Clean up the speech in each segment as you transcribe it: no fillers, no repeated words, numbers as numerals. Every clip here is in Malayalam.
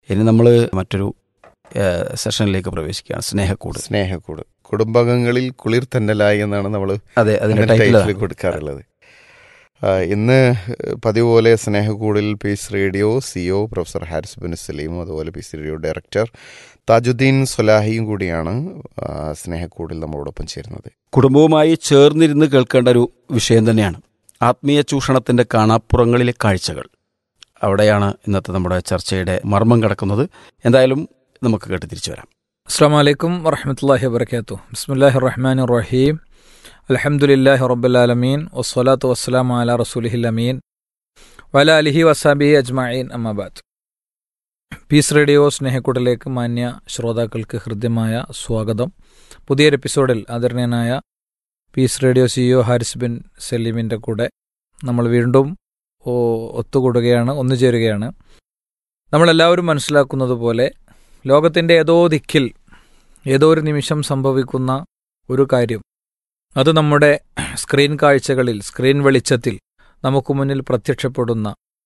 ഇനി നമ്മൾ മറ്റൊരു സെഷനിലേക്ക് പ്രവേശിക്കുകയാണ്. സ്നേഹക്കൂട് കുടുംബാംഗങ്ങളിൽ കുളിർ തന്നലായി എന്നാണ് നമ്മൾ അതെ, അതിന്റെ ടൈറ്റിൽ ടൈറ്റിൽ കൊടുക്കാറുള്ളത്. ഇന്ന് പതിവ് പോലെ സ്നേഹക്കൂടിൽ piece radio CEO professor Haris bin സലീമും അതുപോലെ പീസ് റേഡിയോ ഡയറക്ടർ താജുദ്ദീൻ സൊലാഹിയും കൂടിയാണ് സ്നേഹക്കൂടിൽ നമ്മളോടൊപ്പം ചേരുന്നത്. കുടുംബവുമായി ചേർന്നിരുന്ന് കേൾക്കേണ്ട ഒരു വിഷയം തന്നെയാണ് ആത്മീയ ചൂഷണത്തിന്റെ കാണാപ്പുറങ്ങളിലെ കാഴ്ചകൾ. അവിടെയാണ് ഇന്നത്തെ നമ്മുടെ ചർച്ചയുടെ മർമ്മം കിടക്കുന്നത്. എന്തായാലും നമുക്ക് കേട്ട് തിരിച്ചു വരാം. അസ്സലാമു അലൈക്കും വറഹ്മത്തുള്ളാഹി വബറകാതുഹു. ബിസ്മില്ലാഹിർ റഹ്മാനിർ റഹീം. അൽഹംദുലില്ലാഹി റബ്ബിൽ ആലമീൻ വസ്സലാത്തു വസ്സലാമു അലാ റസൂലിഹിൽ അമീൻ വഅലാ ആലിഹി വസഹ്ബിഹി അജ്മഈൻ അമ്മാ ബഅദ്. പീസ് റേഡിയോ സ്നേഹക്കൂടിലേക്ക് മാന്യ ശ്രോതാക്കൾക്ക് ഹൃദ്യമായ സ്വാഗതം. പുതിയൊരു എപ്പിസോഡിൽ ആദരണീയനായ piece radio CEO Haris bin സലീമിൻ്റെ കൂടെ നമ്മൾ വീണ്ടും ഒത്തുകൂടുകയാണ്, ഒന്നുചേരുകയാണ്. നമ്മളെല്ലാവരും മനസ്സിലാക്കുന്നത് പോലെ ലോകത്തിൻ്റെ ഏതോ ദിക്കിൽ ഏതോ ഒരു നിമിഷം സംഭവിക്കുന്ന ഒരു കാര്യം, അത് നമ്മുടെ സ്ക്രീൻ കാഴ്ചകളിൽ, സ്ക്രീൻ വെളിച്ചത്തിൽ നമുക്ക് മുന്നിൽ പ്രത്യക്ഷപ്പെടുന്ന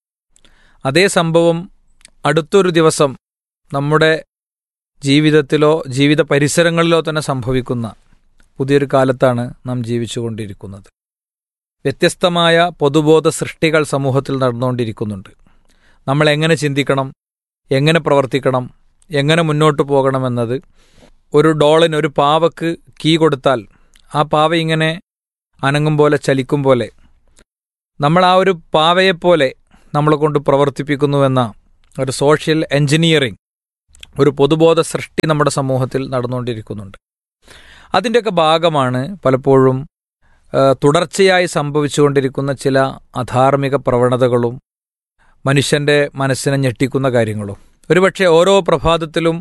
അതേ സംഭവം അടുത്തൊരു ദിവസം നമ്മുടെ ജീവിതത്തിലോ ജീവിത പരിസരങ്ങളിലോ തന്നെ സംഭവിക്കുന്ന പുതിയൊരു കാലത്താണ് നാം ജീവിച്ചുകൊണ്ടിരിക്കുന്നത്. വ്യത്യസ്തമായ പൊതുബോധ സൃഷ്ടികൾ സമൂഹത്തിൽ നടന്നുകൊണ്ടിരിക്കുന്നുണ്ട്. നമ്മൾ എങ്ങനെ ചിന്തിക്കണം, എങ്ങനെ പ്രവർത്തിക്കണം, എങ്ങനെ മുന്നോട്ട് പോകണമെന്നത് ഒരു ഡോളിന്, ഒരു പാവക്ക് കീ കൊടുത്താൽ ആ പാവ ഇങ്ങനെ അനങ്ങും പോലെ, ചലിക്കും പോലെ നമ്മൾ ആ ഒരു പാവയെപ്പോലെ നമ്മളെ കൊണ്ട് പ്രവർത്തിപ്പിക്കുന്നുവെന്ന ഒരു സോഷ്യൽ എൻജിനീയറിംഗ്, ഒരു പൊതുബോധ സൃഷ്ടി നമ്മുടെ സമൂഹത്തിൽ നടന്നുകൊണ്ടിരിക്കുന്നുണ്ട്. അതിൻ്റെയൊക്കെ ഭാഗമാണ് പലപ്പോഴും തുടർച്ചയായി സംഭവിച്ചുകൊണ്ടിരിക്കുന്ന ചില അധാർമിക പ്രവണതകളും മനുഷ്യൻ്റെ മനസ്സിനെ ഞെട്ടിക്കുന്ന കാര്യങ്ങളും. ഒരുപക്ഷെ ഓരോ പ്രഭാതത്തിലും,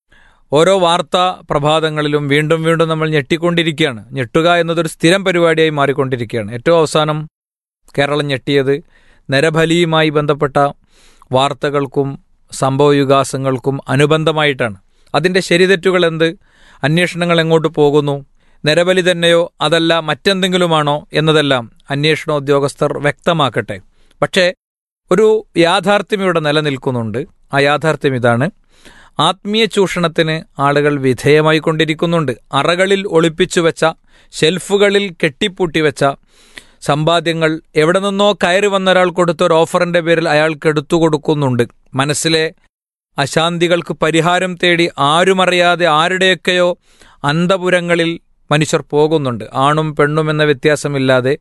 ഓരോ വാർത്താ പ്രഭാതങ്ങളിലും വീണ്ടും വീണ്ടും നമ്മൾ ഞെട്ടിക്കൊണ്ടിരിക്കുകയാണ്. ഞെട്ടുക എന്നതൊരു സ്ഥിരം പരിപാടിയായി മാറിക്കൊണ്ടിരിക്കുകയാണ്. ഏറ്റവും അവസാനം കേരളം ഞെട്ടിയത് നരബലിയുമായി ബന്ധപ്പെട്ട വാർത്തകൾക്കും സംഭവവികാസങ്ങൾക്കും അനുബന്ധമായിട്ടാണ്. അതിൻ്റെ ശരിതെറ്റുകൾ എന്ത്, അന്വേഷണങ്ങൾ എങ്ങോട്ട് പോകുന്നു, നരബലി തന്നെയോ അതല്ല മറ്റെന്തെങ്കിലുമാണോ എന്നതെല്ലാം അന്വേഷണ ഉദ്യോഗസ്ഥർ വ്യക്തമാക്കട്ടെ. പക്ഷേ ഒരു യാഥാർത്ഥ്യം ഇവിടെ നിലനിൽക്കുന്നുണ്ട്. ആ യാഥാർത്ഥ്യം ഇതാണ്: ആത്മീയ ചൂഷണത്തിന് ആളുകൾ വിധേയമായിക്കൊണ്ടിരിക്കുന്നുണ്ട്. അറകളിൽ ഒളിപ്പിച്ചു വെച്ച, ഷെൽഫുകളിൽ കെട്ടിപ്പൂട്ടിവെച്ച സമ്പാദ്യങ്ങൾ എവിടെ നിന്നോ കയറി വന്ന ഒരാൾ കൊടുത്ത ഒരു ഓഫറിൻ്റെ പേരിൽ അയാൾക്ക് എടുത്തു കൊടുക്കുന്നുണ്ട്. മനസ്സിലെ അശാന്തികൾക്ക് പരിഹാരം തേടി ആരുമറിയാതെ ആരുടെയൊക്കെയോ അന്തപുരങ്ങളിൽ മനുഷ്യർ പോകുന്നുണ്ട്. ആണും പെണ്ണും എന്ന വ്യത്യാസമില്ലാതെ,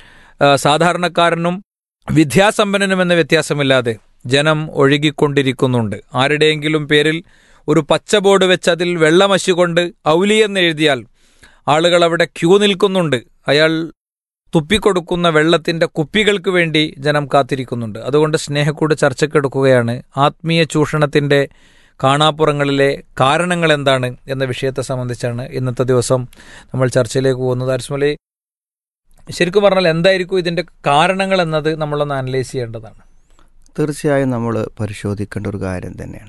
സാധാരണക്കാരനും വിദ്യാസമ്പന്നനും എന്ന വ്യത്യാസമില്ലാതെ ജനം ഒഴുകിക്കൊണ്ടിരിക്കുന്നുണ്ട്. ആരുടെയെങ്കിലും പേരിൽ ഒരു പച്ച ബോർഡ് വെച്ച് അതിൽ വെള്ളമശി കൊണ്ട് ഔലി എന്നെഴുതിയാൽ ആളുകൾ അവിടെ ക്യൂ നിൽക്കുന്നുണ്ട്. അയാൾ തുപ്പിക്കൊടുക്കുന്ന വെള്ളത്തിൻ്റെ കുപ്പികൾക്ക് വേണ്ടി ജനം കാത്തിരിക്കുന്നുണ്ട്. അതുകൊണ്ട് സ്നേഹക്കൂട് ചർച്ചയ്ക്കെടുക്കുകയാണ് ആത്മീയ ചൂഷണത്തിൻ്റെ കാണാപ്പുറങ്ങളിലെ കാരണങ്ങൾ എന്താണ് എന്ന വിഷയത്തെ സംബന്ധിച്ചാണ് ഇന്നത്തെ ദിവസം നമ്മൾ ചർച്ചയിലേക്ക് പോകുന്നത്. അരിസ്മലി, ശരിക്കും പറഞ്ഞാൽ എന്തായിരിക്കും ഇതിൻ്റെ കാരണങ്ങൾ എന്നത് നമ്മളൊന്ന് അനലൈസ് ചെയ്യേണ്ടതാണ്. തീർച്ചയായും നമ്മൾ പരിശോധിക്കേണ്ട ഒരു കാര്യം തന്നെയാണ്.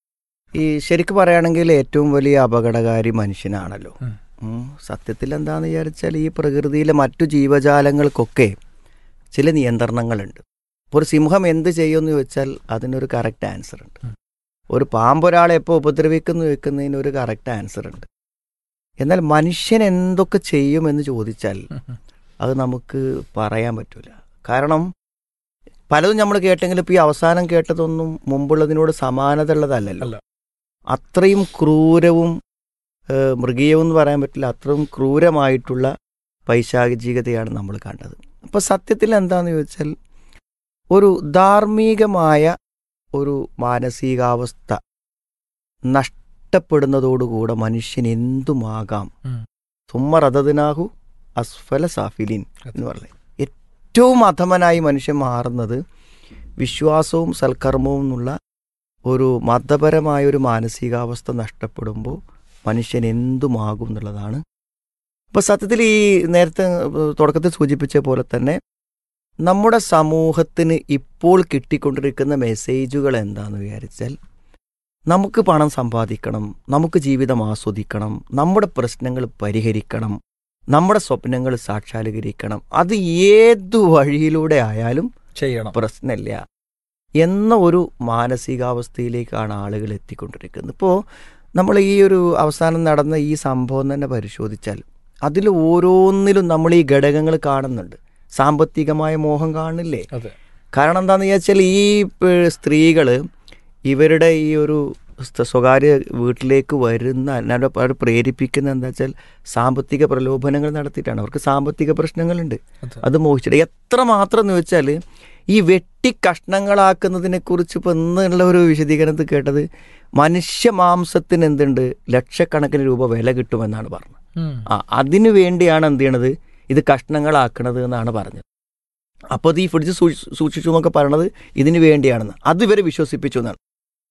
ഈ ശരിക്കും പറയുകയാണെങ്കിൽ ഏറ്റവും വലിയ അപകടകാരി മനുഷ്യനാണല്ലോ. സത്യത്തിൽ എന്താണെന്ന് വിചാരിച്ചാൽ ഈ പ്രകൃതിയിലെ മറ്റു ജീവജാലങ്ങൾക്കൊക്കെ ചില നിയന്ത്രണങ്ങളുണ്ട്. ഇപ്പോൾ ഒരു സിംഹം എന്ത് ചെയ്യുമെന്ന് ചോദിച്ചാൽ അതിനൊരു കറക്റ്റ് ആൻസർ ഉണ്ട്. ഒരു പാമ്പൊരാളെ എപ്പോൾ ഉപദ്രവിക്കുന്നു വെക്കുന്നതിന് ഒരു കറക്റ്റ് ആൻസർ ഉണ്ട്. എന്നാൽ മനുഷ്യൻ എന്തൊക്കെ ചെയ്യുമെന്ന് ചോദിച്ചാൽ അത് നമുക്ക് പറയാൻ പറ്റില്ല. കാരണം പലതും നമ്മൾ കേട്ടെങ്കിലും ഇപ്പോൾ ഈ അവസാനം കേട്ടതൊന്നും മുമ്പുള്ളതിനോട് സമാനത ഉള്ളതല്ലല്ലോ. അത്രയും ക്രൂരവും മൃഗീയവും എന്ന് പറയാൻ പറ്റില്ല, അത്രയും ക്രൂരമായിട്ടുള്ള പൈശാചികതയാണ് നമ്മൾ കണ്ടത്. അപ്പോൾ സത്യത്തിൽ എന്താണെന്ന് ചോദിച്ചാൽ ഒരു ധാർമ്മികമായ ഒരു മാനസികാവസ്ഥ നഷ്ടപ്പെടുന്നതോടുകൂടെ മനുഷ്യൻ എന്തുമാകാം. സുമ്മ റദദ്നാഹു അസ്ഫല സാഫിലിൻ എന്ന് പറഞ്ഞത്. ഏറ്റവും അധമനായി മനുഷ്യൻ മാറുന്നത് വിശ്വാസവും സൽക്കർമ്മവും എന്നുള്ള ഒരു മതപരമായ ഒരു മാനസികാവസ്ഥ നഷ്ടപ്പെടുമ്പോൾ മനുഷ്യൻ എന്തുമാകും എന്നുള്ളതാണ്. അപ്പോൾ സത്യത്തിൽ ഈ നേരത്തെ തുടക്കത്തിൽ സൂചിപ്പിച്ച പോലെ തന്നെ നമ്മുടെ സമൂഹത്തിന് ഇപ്പോൾ കിട്ടിക്കൊണ്ടിരിക്കുന്ന മെസ്സേജുകൾ എന്താണെന്ന് വിചാരിച്ചാൽ നമുക്ക് പണം സമ്പാദിക്കണം, നമുക്ക് ജീവിതം ആസ്വദിക്കണം, നമ്മുടെ പ്രശ്നങ്ങൾ പരിഹരിക്കണം, നമ്മുടെ സ്വപ്നങ്ങൾ സാക്ഷാത്കരിക്കണം. അത് ഏതു വഴിയിലൂടെ ആയാലും ചെയ്യണം, പ്രശ്നമില്ല എന്ന ഒരു മാനസികാവസ്ഥയിലേക്കാണ് ആളുകൾ എത്തിക്കൊണ്ടിരിക്കുന്നത്. ഇപ്പോൾ നമ്മൾ ഈ ഒരു അവസാനം നടന്ന ഈ സംഭവം തന്നെ പരിശോധിച്ചാൽ അതിൽ ഓരോന്നിലും നമ്മൾ ഈ ഘടകങ്ങൾ കാണുന്നുണ്ട്. സാമ്പത്തികമായ മോഹം കാണില്ലേ? കാരണം എന്താണെന്ന് ചോദിച്ചാൽ ഈ സ്ത്രീകൾ ഇവരുടെ ഈ ഒരു സ്വകാര്യ വീട്ടിലേക്ക് വരുന്ന അവർ പ്രേരിപ്പിക്കുന്ന എന്താ വെച്ചാൽ സാമ്പത്തിക പ്രലോഭനങ്ങൾ നടത്തിയിട്ടാണ്. അവർക്ക് സാമ്പത്തിക പ്രശ്നങ്ങളുണ്ട്, അത് മോഹിച്ചിട്ട് എത്ര മാത്രം എന്ന് വെച്ചാൽ ഈ വെട്ടി കഷ്ണങ്ങളാക്കുന്നതിനെ കുറിച്ച് ഇപ്പോൾ ഇന്നുള്ള ഒരു വിശദീകരണത്തിൽ കേട്ടത് മനുഷ്യ മാംസത്തിന് എന്തുണ്ട് ലക്ഷക്കണക്കിന് രൂപ വില കിട്ടുമെന്നാണ് പറഞ്ഞത്. അതിനു വേണ്ടിയാണ് എന്ത് ചെയ്യണത്, ഇത് കഷ്ണങ്ങളാക്കണത് എന്നാണ് പറഞ്ഞത്. അപ്പോൾ അത് ഈ ഫ്രിഡ്ജ് സൂക്ഷിച്ചു എന്നൊക്കെ പറയണത് ഇതിന് വേണ്ടിയാണെന്ന് അത് ഇവരെ വിശ്വസിപ്പിച്ചു എന്നാണ്.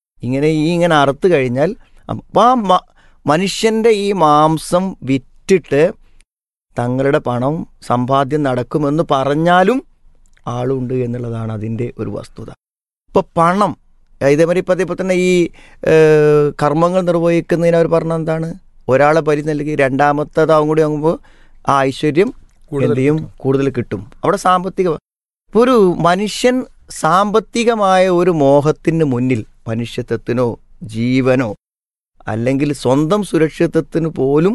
ഇങ്ങനെ അറുത്ത് കഴിഞ്ഞാൽ അപ്പോൾ ആ മനുഷ്യൻ്റെ ഈ മാംസം വിറ്റിട്ട് തങ്ങളുടെ പണം സമ്പാദ്യം നടക്കുമെന്ന് പറഞ്ഞാലും ആളുണ്ട് എന്നുള്ളതാണ് അതിൻ്റെ ഒരു വസ്തുത. ഇപ്പോൾ പണം ഇതേമാതിരി ഇപ്പോൾ തന്നെ ഈ കർമ്മങ്ങൾ നിർവഹിക്കുന്നതിന് അവർ പറഞ്ഞ എന്താണ്, ഒരാളെ പരി നൽകി രണ്ടാമത്തേതാവും കൂടി ആകുമ്പോൾ ആ ഐശ്വര്യം എന്തെയും കൂടുതൽ കിട്ടും. അവിടെ സാമ്പത്തിക ഇപ്പോൾ ഒരു മനുഷ്യൻ സാമ്പത്തികമായ ഒരു മോഹത്തിന് മുന്നിൽ മനുഷ്യത്വത്തിനോ ജീവനോ അല്ലെങ്കിൽ സ്വന്തം സുരക്ഷിതത്വത്തിന് പോലും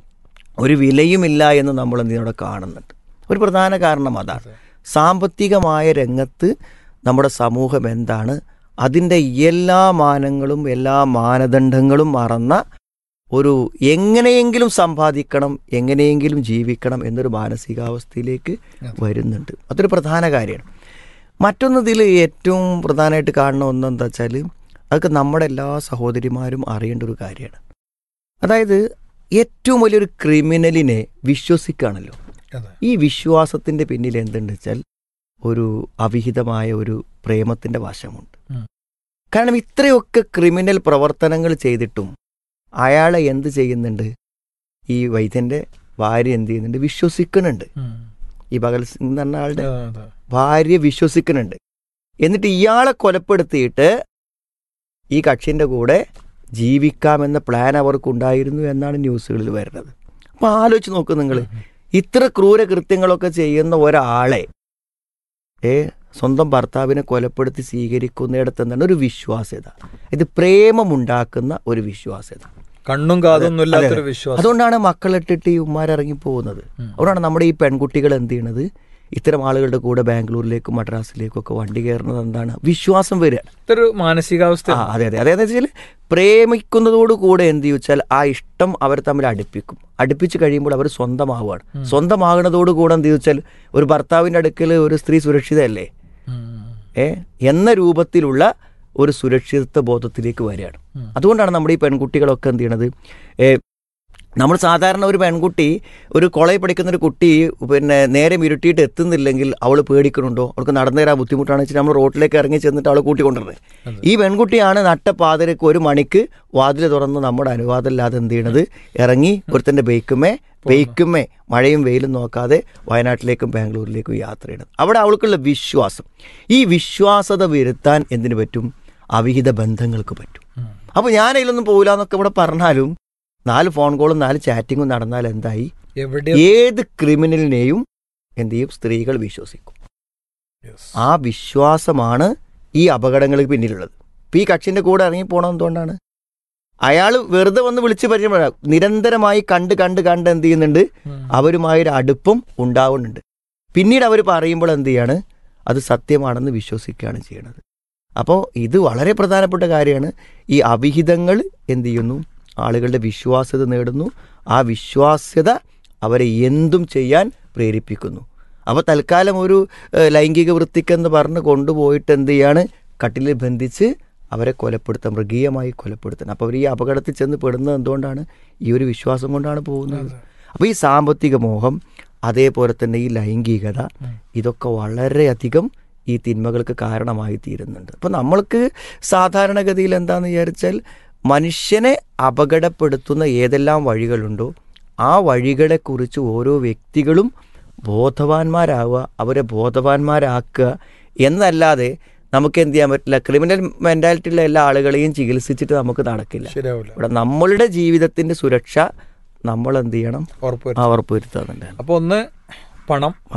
ഒരു വിലയുമില്ല എന്ന് നമ്മൾ എന്തിനോടെ കാണുന്നുണ്ട്. ഒരു പ്രധാന കാരണം അതാണ്. സാമ്പത്തികമായ രംഗത്ത് നമ്മുടെ സമൂഹം എന്താണ്, അതിൻ്റെ എല്ലാ മാനങ്ങളും എല്ലാ മാനദണ്ഡങ്ങളും മറന്ന ഒരു എങ്ങനെയെങ്കിലും സമ്പാദിക്കണം, എങ്ങനെയെങ്കിലും ജീവിക്കണം എന്നൊരു മാനസികാവസ്ഥയിലേക്ക് വരുന്നുണ്ട്. അതൊരു പ്രധാന കാര്യമാണ്. മറ്റൊന്നതിൽ ഏറ്റവും പ്രധാനമായിട്ട് കാണുന്ന ഒന്നെന്താ വെച്ചാൽ അതൊക്കെ നമ്മുടെ എല്ലാ സഹോദരിമാരും അറിയേണ്ട ഒരു കാര്യമാണ്. അതായത് ഏറ്റവും വലിയൊരു ക്രിമിനലിനെ വിശ്വസിക്കുകയാണല്ലോ. ഈ വിശ്വാസത്തിൻ്റെ പിന്നിൽ എന്തുണ്ട് വെച്ചാൽ ഒരു അവിഹിതമായ ഒരു പ്രേമത്തിൻ്റെ വശമുണ്ട്. കാരണം ഇത്രയൊക്കെ ക്രിമിനൽ പ്രവർത്തനങ്ങൾ ചെയ്തിട്ടും അയാളെ എന്ത് ചെയ്യുന്നുണ്ട്, ഈ വൈദ്യൻ്റെ ഭാര്യ എന്ത് ചെയ്യുന്നുണ്ട്, വിശ്വസിക്കുന്നുണ്ട്. ഈ ഭഗത് സിംഗ് എന്ന് പറഞ്ഞ ആളുടെ ഭാര്യ വിശ്വസിക്കുന്നുണ്ട്. എന്നിട്ട് ഇയാളെ കൊലപ്പെടുത്തിയിട്ട് ഈ കക്ഷിൻ്റെ കൂടെ ജീവിക്കാമെന്ന പ്ലാൻ അവർക്കുണ്ടായിരുന്നു എന്നാണ് ന്യൂസുകളിൽ വരുന്നത്. അപ്പോൾ ആലോചിച്ച് നോക്ക് നിങ്ങൾ, ഇത്ര ക്രൂരകൃത്യങ്ങളൊക്കെ ചെയ്യുന്ന ഒരാളെ സ്വന്തം ഭർത്താവിനെ കൊലപ്പെടുത്തി സ്വീകരിക്കുന്നിടത്ത് എന്താണ് ഒരു വിശ്വാസ്യത, ഇത് പ്രേമമുണ്ടാക്കുന്ന ഒരു വിശ്വാസ്യത, കണ്ണും കാതൊന്നും ഇല്ലാത്തൊരു വിശ്വാസം. അതുകൊണ്ടാണ് മക്കളിട്ടിട്ട് ഈ ഉമ്മാരിറങ്ങി പോകുന്നത്. അതുകൊണ്ടാണ് നമ്മുടെ ഈ പെൺകുട്ടികൾ എന്ത് ചെയ്യണത്, ഇത്തരം ആളുകളുടെ കൂടെ ബാംഗ്ലൂരിലേക്കും മദ്രാസിലേക്കും ഒക്കെ വണ്ടി കയറുന്നത് എന്താണ്, വിശ്വാസം വരിക, ഇതൊരു മാനസികാവസ്ഥ. അതെ അതെ അതെന്ന് വെച്ചാൽ പ്രേമിക്കുന്നതോടുകൂടെ എന്ത് ചോദിച്ചാൽ ആ ഇഷ്ടം അവർ തമ്മിൽ അടുപ്പിച്ച് കഴിയുമ്പോൾ അവർ സ്വന്തമാവുകയാണ്. സ്വന്തമാകുന്നതോടുകൂടെ എന്ത് ചോദിച്ചാൽ ഒരു ഭർത്താവിൻ്റെ അടുക്കൽ ഒരു സ്ത്രീ സുരക്ഷിതയല്ലേ എന്ന രൂപത്തിലുള്ള ഒരു സുരക്ഷിതത്വ ബോധത്തിലേക്ക് വരികയാണ്. അതുകൊണ്ടാണ് നമ്മുടെ ഈ പെൺകുട്ടികളൊക്കെ എന്ത് ചെയ്യണത്, നമ്മൾ സാധാരണ ഒരു പെൺകുട്ടി ഒരു കോളേജിൽ പഠിക്കുന്ന ഒരു കുട്ടി നേരെ ഇരുട്ടിയിട്ട് എത്തുന്നില്ലെങ്കിൽ അവൾ പേടിക്കുന്നുണ്ടോ, അവൾക്ക് നടന്നു തരാൻ ബുദ്ധിമുട്ടാണെന്ന് വെച്ചാൽ നമ്മൾ റോഡിലേക്ക് ഇറങ്ങി ചെന്നിട്ട് അവളെ കൂട്ടിക്കൊണ്ടിരുന്നത്. ഈ പെൺകുട്ടിയാണ് നട്ടപ്പാതിരക്ക് 1 മണിക്ക് വാതിൽ തുറന്ന് നമ്മുടെ അനുവാദമില്ലാതെ എന്ത് ചെയ്യണത്, ഇറങ്ങി ഒരുത്തൻ്റെ ബൈക്കുമേ മഴയും വെയിലും നോക്കാതെ വയനാട്ടിലേക്കും ബാംഗ്ലൂരിലേക്കും യാത്ര ചെയ്യണം. അവിടെ അവൾക്കുള്ള വിശ്വാസം, ഈ വിശ്വാസത വരുത്താൻ എന്തിനു പറ്റും, അവിഹിത ബന്ധങ്ങൾക്ക് പറ്റും. അപ്പോൾ ഞാൻ അതിലൊന്നും പോകില്ല എന്നൊക്കെ ഇവിടെ പറഞ്ഞാലും 4 ഫോൺ കോളും 4 ചാറ്റിങ്ങും നടന്നാൽ എന്തായി, ഏത് ക്രിമിനലിനെയും എന്ത് ചെയ്യും, സ്ത്രീകൾ വിശ്വസിക്കും. ആ വിശ്വാസമാണ് ഈ അപകടങ്ങൾക്ക് പിന്നിലുള്ളത്. ഇപ്പം ഈ കക്ഷിൻ്റെ കൂടെ ഇറങ്ങിപ്പോണം എന്തുകൊണ്ടാണ്, അയാൾ വെറുതെ വന്ന് വിളിച്ച് പരിചയപ്പെടാം, നിരന്തരമായി കണ്ട് എന്ത് ചെയ്യുന്നുണ്ട്, അവരുമായൊരു അടുപ്പം ഉണ്ടാവുന്നുണ്ട്. പിന്നീട് അവർ പറയുമ്പോൾ എന്ത് ചെയ്യാണ്, അത് സത്യമാണെന്ന് വിശ്വസിക്കുകയാണ് ചെയ്യണത്. അപ്പോൾ ഇത് വളരെ പ്രധാനപ്പെട്ട കാര്യമാണ്. ഈ അവിഹിതങ്ങൾ എന്ത് ചെയ്യുന്നു, ആളുകളുടെ വിശ്വാസ്യത നേടുന്നു. ആ വിശ്വാസ്യത അവരെ എന്തും ചെയ്യാൻ പ്രേരിപ്പിക്കുന്നു. അപ്പോൾ തൽക്കാലം ഒരു ലൈംഗിക വൃത്തിക്കെന്ന് പറഞ്ഞ് കൊണ്ടുപോയിട്ട് എന്ത് ചെയ്യാണ്, കട്ടിലിൽ ബന്ധിച്ച് അവരെ കൊലപ്പെടുത്താൻ, മൃഗീയമായി കൊലപ്പെടുത്താൻ. അപ്പോൾ അവർ ഈ അപകടത്തിൽ ചെന്ന് പെടുന്നത് എന്തുകൊണ്ടാണ്, ഈ ഒരു വിശ്വാസം കൊണ്ടാണ് പോകുന്നത്. അപ്പോൾ ഈ സാമ്പത്തിക മോഹം, അതേപോലെ തന്നെ ഈ ലൈംഗികത, ഇതൊക്കെ വളരെയധികം ഈ തിന്മകൾക്ക് കാരണമായി തീരുന്നുണ്ട്. അപ്പോൾ നമ്മൾക്ക് സാധാരണഗതിയിൽ എന്താണെന്ന് വിചാരിച്ചാൽ മനുഷ്യനെ അപകടപ്പെടുത്തുന്ന ഏതെല്ലാം വഴികളുണ്ടോ ആ വഴികളെക്കുറിച്ച് ഓരോ വ്യക്തികളും ബോധവാന്മാരാവുക, അവരെ ബോധവാന്മാരാക്കുക എന്നല്ലാതെ നമുക്ക് എന്ത് ചെയ്യാൻ പറ്റില്ല. ക്രിമിനൽ മെൻറ്റാലിറ്റിയുള്ള എല്ലാ ആളുകളെയും ചികിത്സിച്ചിട്ട് നമുക്ക് നടക്കില്ല. ഇവിടെ നമ്മളുടെ ജീവിതത്തിൻ്റെ സുരക്ഷ നമ്മൾ എന്ത് ചെയ്യണം, ഉറപ്പുവരുത്താറുണ്ട്. അപ്പോൾ ഒന്ന് പണം, അതെ,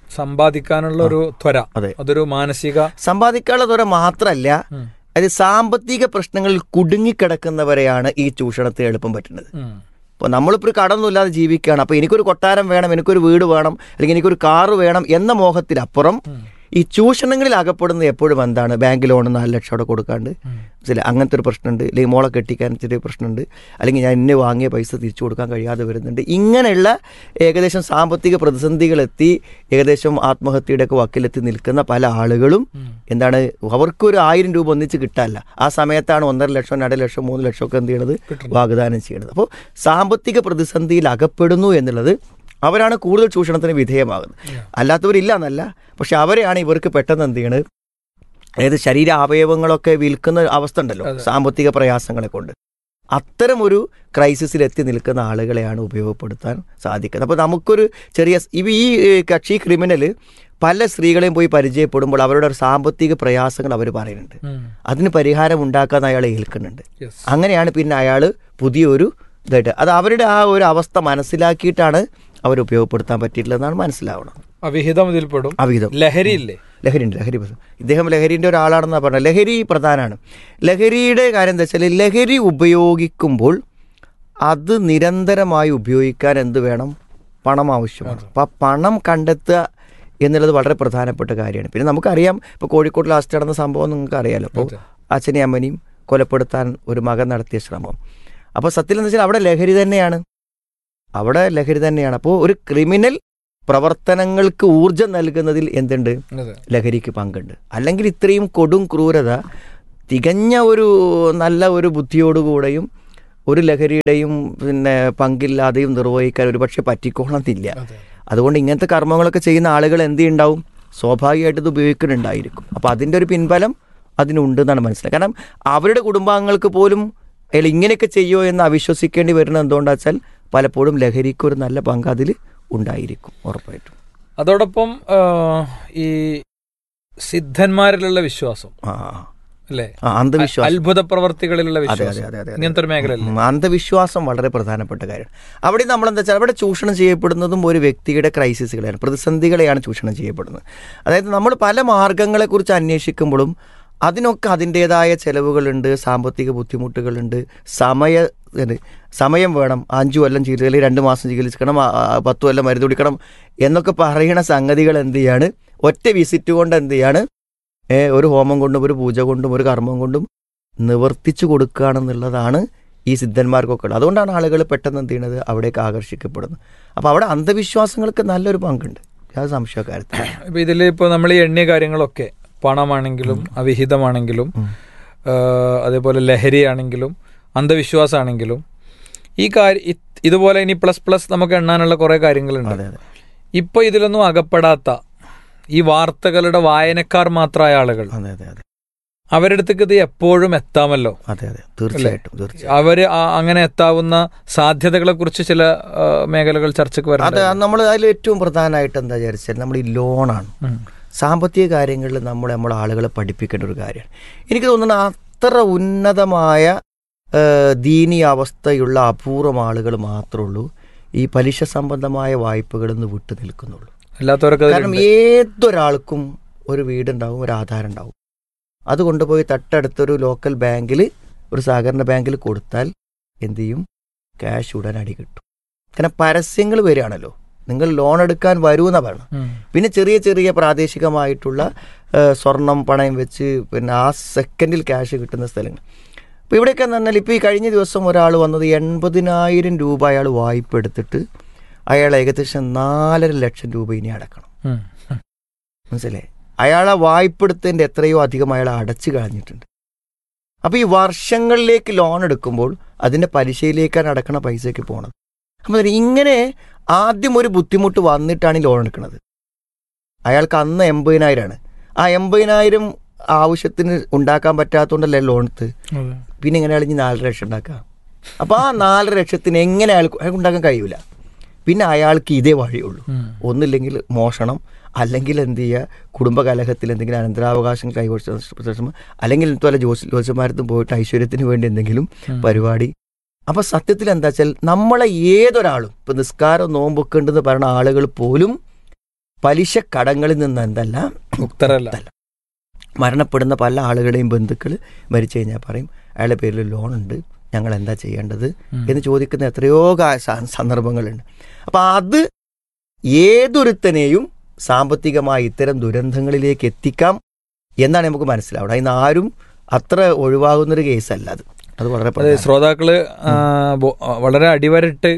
സമ്പാദിക്കാനുള്ള ഒരു ത്വര, അതെ, അതൊരു മാനസിക സമ്പാദിക്കാനുള്ള ത്വര മാത്രമല്ല, അത് സാമ്പത്തിക പ്രശ്നങ്ങളിൽ കുടുങ്ങിക്കിടക്കുന്നവരെയാണ് ഈ ചൂഷണത്തിന് എളുപ്പം പറ്റുന്നത്. ഇപ്പോൾ നമ്മളിപ്പോൾ ഒരു കടമൊന്നുമില്ലാതെ ജീവിക്കുകയാണ്, അപ്പോൾ എനിക്കൊരു കൊട്ടാരം വേണം, എനിക്കൊരു വീട് വേണം, അല്ലെങ്കിൽ എനിക്കൊരു കാറ് വേണം എന്ന മോഹത്തിലപ്പുറം ഈ ചൂഷണങ്ങളിൽ അകപ്പെടുന്നത് എപ്പോഴും എന്താണ്, ബാങ്ക് ലോൺ 4 ലക്ഷം അവിടെ കൊടുക്കാണ്ട്, ചില അങ്ങനത്തെ ഒരു പ്രശ്നമുണ്ട്, അല്ലെങ്കിൽ മോളെ കെട്ടിക്കാൻ ചെറിയ പ്രശ്നമുണ്ട്, അല്ലെങ്കിൽ ഞാൻ ഇന്ന് വാങ്ങിയ പൈസ തിരിച്ചു കൊടുക്കാൻ കഴിയാതെ വരുന്നുണ്ട്. ഇങ്ങനെയുള്ള ഏകദേശം സാമ്പത്തിക പ്രതിസന്ധികളെത്തി ഏകദേശം ആത്മഹത്യയുടെയൊക്കെ വക്കിലെത്തി നിൽക്കുന്ന പല ആളുകളും എന്താണ്, അവർക്കൊരു 1000 രൂപ ഒന്നിച്ച് കിട്ടാല്ല. ആ സമയത്താണ് 1.5 ലക്ഷം 2 ലക്ഷം 3 ലക്ഷമൊക്കെ എന്ത് ചെയ്യണത്, വാഗ്ദാനം ചെയ്യണത്. അപ്പോൾ സാമ്പത്തിക പ്രതിസന്ധിയിൽ അകപ്പെടുന്നു എന്നുള്ളത് അവരാണ് കൂടുതൽ ചൂഷണത്തിന് വിധേയമാകുന്നത്. അല്ലാത്തവരില്ല എന്നല്ല, പക്ഷെ അവരെയാണ് ഇവർക്ക് പെട്ടെന്ന് എന്ത് ചെയ്യണത്, അതായത് ശരീര അവയവങ്ങളൊക്കെ വിൽക്കുന്ന അവസ്ഥ ഉണ്ടല്ലോ സാമ്പത്തിക പ്രയാസങ്ങളെ കൊണ്ട്. അത്തരം ഒരു ക്രൈസിസിൽ എത്തി നിൽക്കുന്ന ആളുകളെയാണ് ഉപയോഗപ്പെടുത്താൻ സാധിക്കുന്നത്. അപ്പോൾ നമുക്കൊരു ചെറിയ ഈ കക്ഷി ക്രിമിനൽ പല സ്ത്രീകളെയും പോയി പരിചയപ്പെടുമ്പോൾ അവരുടെ ഒരു സാമ്പത്തിക പ്രയാസങ്ങൾ അവർ പറയുന്നുണ്ട്, അതിന് പരിഹാരം ഉണ്ടാക്കാൻ അയാളെ ഏൽക്കുന്നുണ്ട്. അങ്ങനെയാണ് പിന്നെ അയാൾ പുതിയൊരു ഇതായിട്ട് അത് അവരുടെ ആ ഒരു അവസ്ഥ മനസ്സിലാക്കിയിട്ടാണ് അവർ ഉപയോഗപ്പെടുത്താൻ പറ്റിയിട്ടില്ലെന്നാണ് മനസ്സിലാവണം. അവിഹിതം ഇതിൽപ്പെടും. അവിഹിതം, ലഹരി ഇല്ലേ, ലഹരിയുണ്ട്, ലഹരി ഇദ്ദേഹം ലഹരിൻ്റെ ഒരാളാണെന്നാണ് പറഞ്ഞത്. ലഹരി പ്രധാനമാണ്. ലഹരിയുടെ കാര്യം എന്താ വെച്ചാൽ, ലഹരി ഉപയോഗിക്കുമ്പോൾ അത് നിരന്തരമായി ഉപയോഗിക്കാൻ എന്ത് വേണം, പണം ആവശ്യമാണ്. അപ്പം ആ പണം കണ്ടെത്തുക എന്നുള്ളത് വളരെ പ്രധാനപ്പെട്ട കാര്യമാണ്. പിന്നെ നമുക്കറിയാം, ഇപ്പോൾ കോഴിക്കോട് ലാസ്റ്റ് നടന്ന സംഭവം നിങ്ങൾക്ക് അറിയാമല്ലോ. അപ്പോൾ അച്ഛനെയും അമ്മനെയും കൊലപ്പെടുത്താൻ ഒരു മകൻ നടത്തിയ ശ്രമം. അപ്പോൾ സത്യം എന്ന് വെച്ചാൽ അവിടെ ലഹരി തന്നെയാണ്, അവിടെ ലഹരി തന്നെയാണ്. അപ്പോൾ ഒരു ക്രിമിനൽ പ്രവർത്തനങ്ങൾക്ക് ഊർജം നൽകുന്നതിൽ എന്തുണ്ട്, ലഹരിക്ക് പങ്കുണ്ട്. അല്ലെങ്കിൽ ഇത്രയും കൊടും ക്രൂരത തികഞ്ഞ ഒരു നല്ല ഒരു ബുദ്ധിയോടുകൂടെയും ഒരു ലഹരിയുടെയും പിന്നെ പങ്കില്ലാതെയും നിർവഹിക്കാൻ ഒരു പക്ഷെ പറ്റിക്കോളന്നില്ല. അതുകൊണ്ട് ഇങ്ങനത്തെ കർമ്മങ്ങളൊക്കെ ചെയ്യുന്ന ആളുകൾ എന്ത് ഉണ്ടാവും, സ്വാഭാവികമായിട്ട് ഇത് ഉപയോഗിക്കുന്നുണ്ടായിരിക്കും. അപ്പോൾ അതിൻ്റെ ഒരു പിൻബലം അതിനുണ്ട് എന്നാണ് മനസ്സിലാക്കുക. കാരണം അവരുടെ കുടുംബാംഗങ്ങൾക്ക് പോലും അയാൾ ഇങ്ങനെയൊക്കെ ചെയ്യുമോ എന്ന് അവിശ്വസിക്കേണ്ടി വരുന്നത് എന്തുകൊണ്ടാ വെച്ചാൽ പലപ്പോഴും ലഹരിക്കൊരു നല്ല പങ്ക് അതിൽ ഉണ്ടായിരിക്കും ഉറപ്പായിട്ടും. അതോടൊപ്പം ഈ സിദ്ധന്മാരിലുള്ള വിശ്വാസം അല്ലേ, അന്ധവിശ്വാസം, അത്ഭുത പ്രവർത്തികളിലുള്ള വിശ്വാസം, ഇങ്ങനത്തെ ഒരു മേഖല, അന്ധവിശ്വാസം വളരെ പ്രധാനപ്പെട്ട കാര്യമാണ്. അവിടെ നമ്മളെന്താ വെച്ചാൽ അവിടെ ചൂഷണം ചെയ്യപ്പെടുന്നതും ഒരു വ്യക്തിയുടെ ക്രൈസിസുകളെയാണ്, പ്രതിസന്ധികളെയാണ് ചൂഷണം ചെയ്യപ്പെടുന്നത്. അതായത് നമ്മൾ പല മാർഗങ്ങളെക്കുറിച്ച് അന്വേഷിക്കുമ്പോഴും അതിനൊക്കെ അതിൻ്റേതായ ചിലവുകളുണ്ട്, സാമ്പത്തിക ബുദ്ധിമുട്ടുകളുണ്ട്, സമയം വേണം. 5 കൊല്ലം ചികിത്സ, 2 മാസം ചികിത്സിക്കണം, 10 കൊല്ലം മരുന്ന് കുടിക്കണം എന്നൊക്കെ പറയുന്ന സംഗതികൾ എന്ത് ചെയ്യാണ്, ഒറ്റ വിസിറ്റ് കൊണ്ട് എന്ത് ചെയ്യാണ്, ഒരു ഹോമം കൊണ്ടും ഒരു പൂജ കൊണ്ടും ഒരു കർമ്മം കൊണ്ടും നിവർത്തിച്ചു കൊടുക്കുകയാണെന്നുള്ളതാണ് ഈ സിദ്ധന്മാർക്കൊക്കെ ഉള്ളത്. അതുകൊണ്ടാണ് ആളുകൾ പെട്ടെന്ന് എന്ത് ചെയ്യണത്, അവിടേക്ക് ആകർഷിക്കപ്പെടുന്നത്. അപ്പോൾ അവിടെ അന്ധവിശ്വാസങ്ങൾക്ക് നല്ലൊരു പങ്കുണ്ട്, അത് സംശയക്കാര്യത്തിൽ. ഇപ്പോൾ ഇതിൽ ഇപ്പോൾ നമ്മൾ ഈ എണ്ണിയ കാര്യങ്ങളൊക്കെ പണമാണെങ്കിലും അവിഹിതമാണെങ്കിലും അതേപോലെ ലഹരിയാണെങ്കിലും അന്ധവിശ്വാസമാണെങ്കിലും ഈ ഇതുപോലെ ഇനി പ്ലസ് നമുക്ക് എണ്ണാനുള്ള കുറേ കാര്യങ്ങളുണ്ട്. ഇപ്പോൾ ഇതിലൊന്നും അകപ്പെടാത്ത ഈ വാർത്തകളുടെ വായനക്കാർ മാത്രമായ ആളുകൾ, അവരുടെ അടുത്തേക്ക് ഇത് എപ്പോഴും എത്താമല്ലോ. തീർച്ചയായിട്ടും അവര് അങ്ങനെ എത്താവുന്ന സാധ്യതകളെ കുറിച്ച് ചില മേഖലകൾ ചർച്ചയ്ക്ക് വരുന്നത്. നമ്മൾ അതിൽ ഏറ്റവും പ്രധാനമായിട്ട് എന്താ വിചാരിച്ചാൽ നമ്മൾ ഈ ലോണാണ്. സാമ്പത്തിക കാര്യങ്ങളിൽ നമ്മളെ ആളുകളെ പഠിപ്പിക്കേണ്ട ഒരു കാര്യമാണ്. എനിക്ക് തോന്നുന്നത് അത്ര ഉന്നതമായ ദീനീ അവസ്ഥയുള്ള അപൂർവം ആളുകൾ മാത്രമേ ഉള്ളൂ ഈ പലിശ സംബന്ധമായ വായ്പകളിൽ നിന്ന് വിട്ടു നിൽക്കുന്നുള്ളൂ. കാരണം ഏതൊരാൾക്കും ഒരു വീടുണ്ടാവും, ഒരു ആധാരം ഉണ്ടാവും. അത് കൊണ്ടുപോയി തൊട്ടടുത്തൊരു ലോക്കൽ ബാങ്കിൽ, ഒരു സഹകരണ ബാങ്കിൽ കൊടുത്താൽ എന്ത് ചെയ്യും, ക്യാഷ് ഉടൻ അടി കിട്ടും. കാരണം പരസ്യങ്ങൾ വരികയാണല്ലോ, നിങ്ങൾ ലോൺ എടുക്കാൻ വരുമെന്നാണ് പറയണം. പിന്നെ ചെറിയ ചെറിയ പ്രാദേശികമായിട്ടുള്ള സ്വർണം പണയം വെച്ച് പിന്നെ ആ സെക്കൻഡിൽ ക്യാഷ് കിട്ടുന്ന സ്ഥലങ്ങൾ. അപ്പോൾ ഇവിടെയൊക്കെ എന്ന് പറഞ്ഞാൽ ഇപ്പോൾ ഈ കഴിഞ്ഞ ദിവസം ഒരാൾ വന്നത് 80,000 രൂപ അയാൾ വായ്പ എടുത്തിട്ട് അയാൾ ഏകദേശം 4.5 ലക്ഷം രൂപ ഇനി അടക്കണം. മനസ്സിലായി? അയാളെ വായ്പ എടുത്തതിൻ്റെ എത്രയോ അധികം അയാൾ അടച്ചു കളഞ്ഞിട്ടുണ്ട്. അപ്പോൾ ഈ വർഷങ്ങളിലേക്ക് ലോൺ എടുക്കുമ്പോൾ അതിൻ്റെ പലിശയിലേക്കാണ് അടക്കണ പൈസയ്ക്ക് പോകണത്. അപ്പോൾ ഇങ്ങനെ ആദ്യം ഒരു ബുദ്ധിമുട്ട് വന്നിട്ടാണ് ഈ ലോൺ എടുക്കുന്നത്. അയാൾക്ക് അന്ന് 80,000 ആ 80,000 ആവശ്യത്തിന് ഉണ്ടാക്കാൻ പറ്റാത്തതുകൊണ്ടല്ലേ ലോൺ എടുത്ത്. പിന്നെ ഇങ്ങനെ അയാൾ ഇനി 4 ലക്ഷം ഉണ്ടാക്കാം. അപ്പോൾ ആ 4 ലക്ഷത്തിന് എങ്ങനെ അയാൾക്ക് ഉണ്ടാക്കാൻ കഴിയൂല. പിന്നെ അയാൾക്ക് ഇതേ വഴിയുള്ളൂ, ഒന്നില്ലെങ്കിൽ മോഷണം, അല്ലെങ്കിൽ എന്ത് ചെയ്യുക, കുടുംബകലഹത്തിൽ എന്തെങ്കിലും അനന്തരാവകാശം കൈവശം, അല്ലെങ്കിൽ ഇതുപോലെ ജ്യോത്സ്യന്മാരത്തും പോയിട്ട് ഐശ്വര്യത്തിന് വേണ്ടി എന്തെങ്കിലും പരിപാടി. അപ്പം സത്യത്തിൽ എന്താ വെച്ചാൽ നമ്മളെ ഏതൊരാളും ഇപ്പം നിസ്കാരം നോമ്പൊക്കെ ഉണ്ടെന്ന് പറയുന്ന ആളുകൾ പോലും പലിശ കടങ്ങളിൽ നിന്ന് എന്തല്ല മുക്തരല്ല. മരണപ്പെടുന്ന പല ആളുകളെയും ബന്ധുക്കൾ മരിച്ചു കഴിഞ്ഞാൽ പറയും അയാളുടെ പേരിൽ ലോണുണ്ട്, ഞങ്ങൾ എന്താ ചെയ്യേണ്ടത് എന്ന് ചോദിക്കുന്ന എത്രയോ സന്ദർഭങ്ങളുണ്ട്. അപ്പം അത് ഏതൊരുത്തനെയും സാമ്പത്തികമായി ഇത്തരം ദുരന്തങ്ങളിലേക്ക് എത്തിക്കാം എന്നാണ് നമുക്ക് മനസ്സിലാവുന്നത്. അതിന് ആരും അത്ര ഒഴിവാകുന്നൊരു കേസല്ല അത്. അത് വളരെ ശ്രോതാക്കള് വളരെ അടിവരട്ട്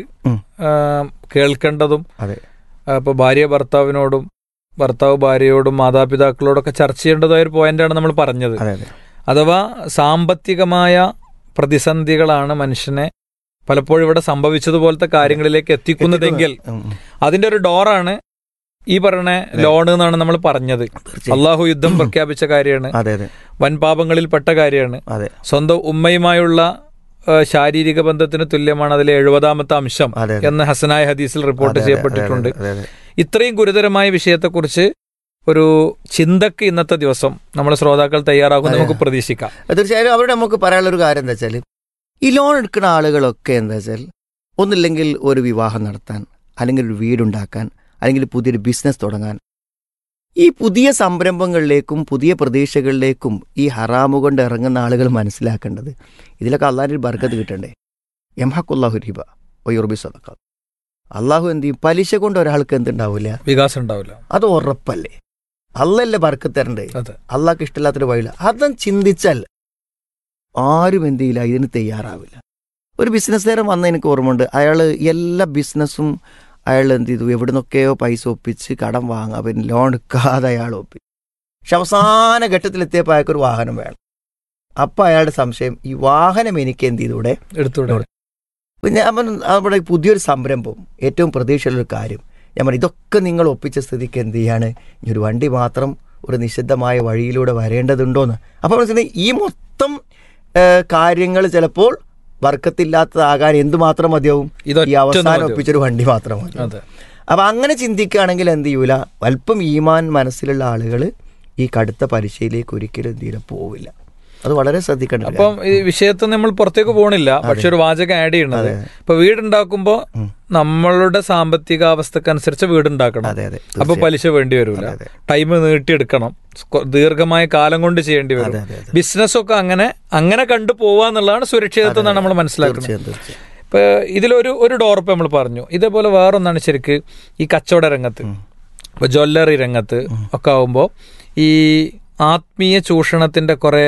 കേൾക്കേണ്ടതും, ഇപ്പൊ ഭാര്യ ഭർത്താവിനോടും ഭർത്താവ് ഭാര്യയോടും മാതാപിതാക്കളോടൊക്കെ ചർച്ച ചെയ്യേണ്ടതായ ഒരു പോയിന്റാണ് നമ്മൾ പറഞ്ഞത്. അഥവാ സാമ്പത്തികമായ പ്രതിസന്ധികളാണ് മനുഷ്യനെ പലപ്പോഴും ഇവിടെ സംഭവിച്ചതുപോലത്തെ കാര്യങ്ങളിലേക്ക് എത്തിക്കുന്നതെങ്കിൽ അതിന്റെ ഒരു ഡോറാണ് ഈ പറയുന്ന ലോൺ എന്നാണ് നമ്മൾ പറഞ്ഞത്. അള്ളാഹു യുദ്ധം പ്രഖ്യാപിച്ച കാര്യമാണ്, വൻപാപങ്ങളിൽപ്പെട്ട കാര്യമാണ്. സ്വന്തം ഉമ്മയുമായുള്ള ശാരീരിക ബന്ധത്തിന് തുല്യമാണ് അതിലെ 70ാമത്തെ അംശം എന്ന് ഹസനായ ഹദീസിൽ റിപ്പോർട്ട് ചെയ്യപ്പെട്ടിട്ടുണ്ട്. ഇത്രയും ഗുരുതരമായ വിഷയത്തെക്കുറിച്ച് ഒരു ചിന്തക്ക് ഇന്നത്തെ ദിവസം നമ്മുടെ ശ്രോതാക്കൾ തയ്യാറാകും നമുക്ക് പ്രതീക്ഷിക്കാം. തീർച്ചയായും അവരോട് നമുക്ക് പറയാനുള്ള ഒരു കാര്യം എന്താ വെച്ചാൽ, ഈ ലോൺ എടുക്കുന്ന ആളുകളൊക്കെ എന്താ വെച്ചാൽ ഒന്നില്ലെങ്കിൽ ഒരു വിവാഹം നടത്താൻ, അല്ലെങ്കിൽ ഒരു വീടുണ്ടാക്കാൻ, അല്ലെങ്കിൽ പുതിയൊരു ബിസിനസ് തുടങ്ങാൻ, ഈ പുതിയ സംരംഭങ്ങളിലേക്കും പുതിയ പ്രതീക്ഷകളിലേക്കും ഈ ഹറാമു കൊണ്ട് ഇറങ്ങുന്ന ആളുകൾ മനസ്സിലാക്കേണ്ടത് ഇതിലൊക്കെ അള്ളാഹിന്റെ ബർക്കത്ത് കിട്ടണ്ടേ. യംഹഖുല്ലാഹു റിബ വയുർബി സദഖ. അള്ളാഹു എന്ത് ചെയ്യും? പലിശ കൊണ്ട് ഒരാൾക്ക് എന്തുണ്ടാവില്ല, വികാസം ഉണ്ടാവില്ല. അത് ഉറപ്പല്ലേ? അള്ളല്ലേ ബർക്കത്ത് തരണ്ടേ? അള്ളാഹ്ക്ക് ഇഷ്ടമില്ലാത്തൊരു വഴിയില്ല. അതും ചിന്തിച്ചാൽ ആരും എന്ത് ചെയ്യില്ല, ഇതിന് തയ്യാറാവില്ല. ഒരു ബിസിനസ്സുകാരൻ വന്ന എനിക്ക് ഓർമ്മയുണ്ട്. അയാൾ എല്ലാ ബിസിനസ്സും അയാൾ എന്ത് ചെയ്തു, എവിടെ നിന്നൊക്കെയോ പൈസ ഒപ്പിച്ച് കടം വാങ്ങാൻ, പിന്നെ ലോൺ എടുക്കാതെ അയാൾ ഒപ്പിച്ചു. പക്ഷെ അവസാന ഘട്ടത്തിലെത്തിയപ്പോൾ അയാൾക്കൊരു വാഹനം വേണം. അപ്പം അയാളുടെ സംശയം, ഈ വാഹനം എനിക്ക് എന്ത് ചെയ്തൂടെ, എടുത്തൂടെ? പിന്നെ നമ്മുടെ പുതിയൊരു സംരംഭം, ഏറ്റവും പ്രതീക്ഷയുള്ളൊരു കാര്യം, ഞാൻ പറഞ്ഞു ഇതൊക്കെ നിങ്ങൾ ഒപ്പിച്ച സ്ഥിതിക്ക് എന്ത് ചെയ്യാണ്, ഈ ഒരു വണ്ടി മാത്രം ഒരു നിഷിദ്ധമായ വഴിയിലൂടെ വരേണ്ടതുണ്ടോയെന്ന്. അപ്പോൾ മനസ്സിലായി ഈ മൊത്തം കാര്യങ്ങൾ ചിലപ്പോൾ ബർക്കത്തില്ലാത്തതാകാൻ എന്തുമാത്രം മതിയാവും? ഈ അവസാനം ഒപ്പിച്ചൊരു വണ്ടി മാത്രം മതി. അപ്പം അങ്ങനെ ചിന്തിക്കുകയാണെങ്കിൽ എന്ത് ചെയ്യൂല, അല്പം ഈമാൻ മനസ്സിലുള്ള ആളുകൾ ഈ കടുത്ത പലിശയിലേക്ക് ഒരിക്കലും എന്ത് ചെയ്യില്ല, പോവില്ല. അത് വളരെ ശ്രദ്ധിക്കേണ്ടത്. അപ്പം ഈ വിഷയത്തിൽ നമ്മൾ പുറത്തേക്ക് പോകണില്ല, പക്ഷെ ഒരു വാചകം ആഡ് ചെയ്യണത്, ഇപ്പൊ വീടുണ്ടാക്കുമ്പോ നമ്മളുടെ സാമ്പത്തിക അവസ്ഥക്കനുസരിച്ച് വീടുണ്ടാക്കണം. അപ്പൊ പലിശ വേണ്ടി വരില്ല, ടൈം നീട്ടിയെടുക്കണം, ദീർഘമായ കാലം കൊണ്ട് ചെയ്യേണ്ടി വരും. ബിസിനസ്സൊക്കെ അങ്ങനെ കണ്ടു പോവാന്നുള്ളതാണ് സുരക്ഷിതത്വം എന്നാണ് നമ്മൾ മനസ്സിലാക്കുന്നത്. ഇപ്പൊ ഇതിലൊരു ഡോർപ്പ് നമ്മൾ പറഞ്ഞു. ഇതേപോലെ വേറൊന്നാണ് ശരിക്ക് ഈ കച്ചവട രംഗത്ത്, ഇപ്പൊ ജ്വല്ലറി രംഗത്ത് ഒക്കെ ആവുമ്പോ ഈ ആത്മീയ ചൂഷണത്തിന്റെ കുറെ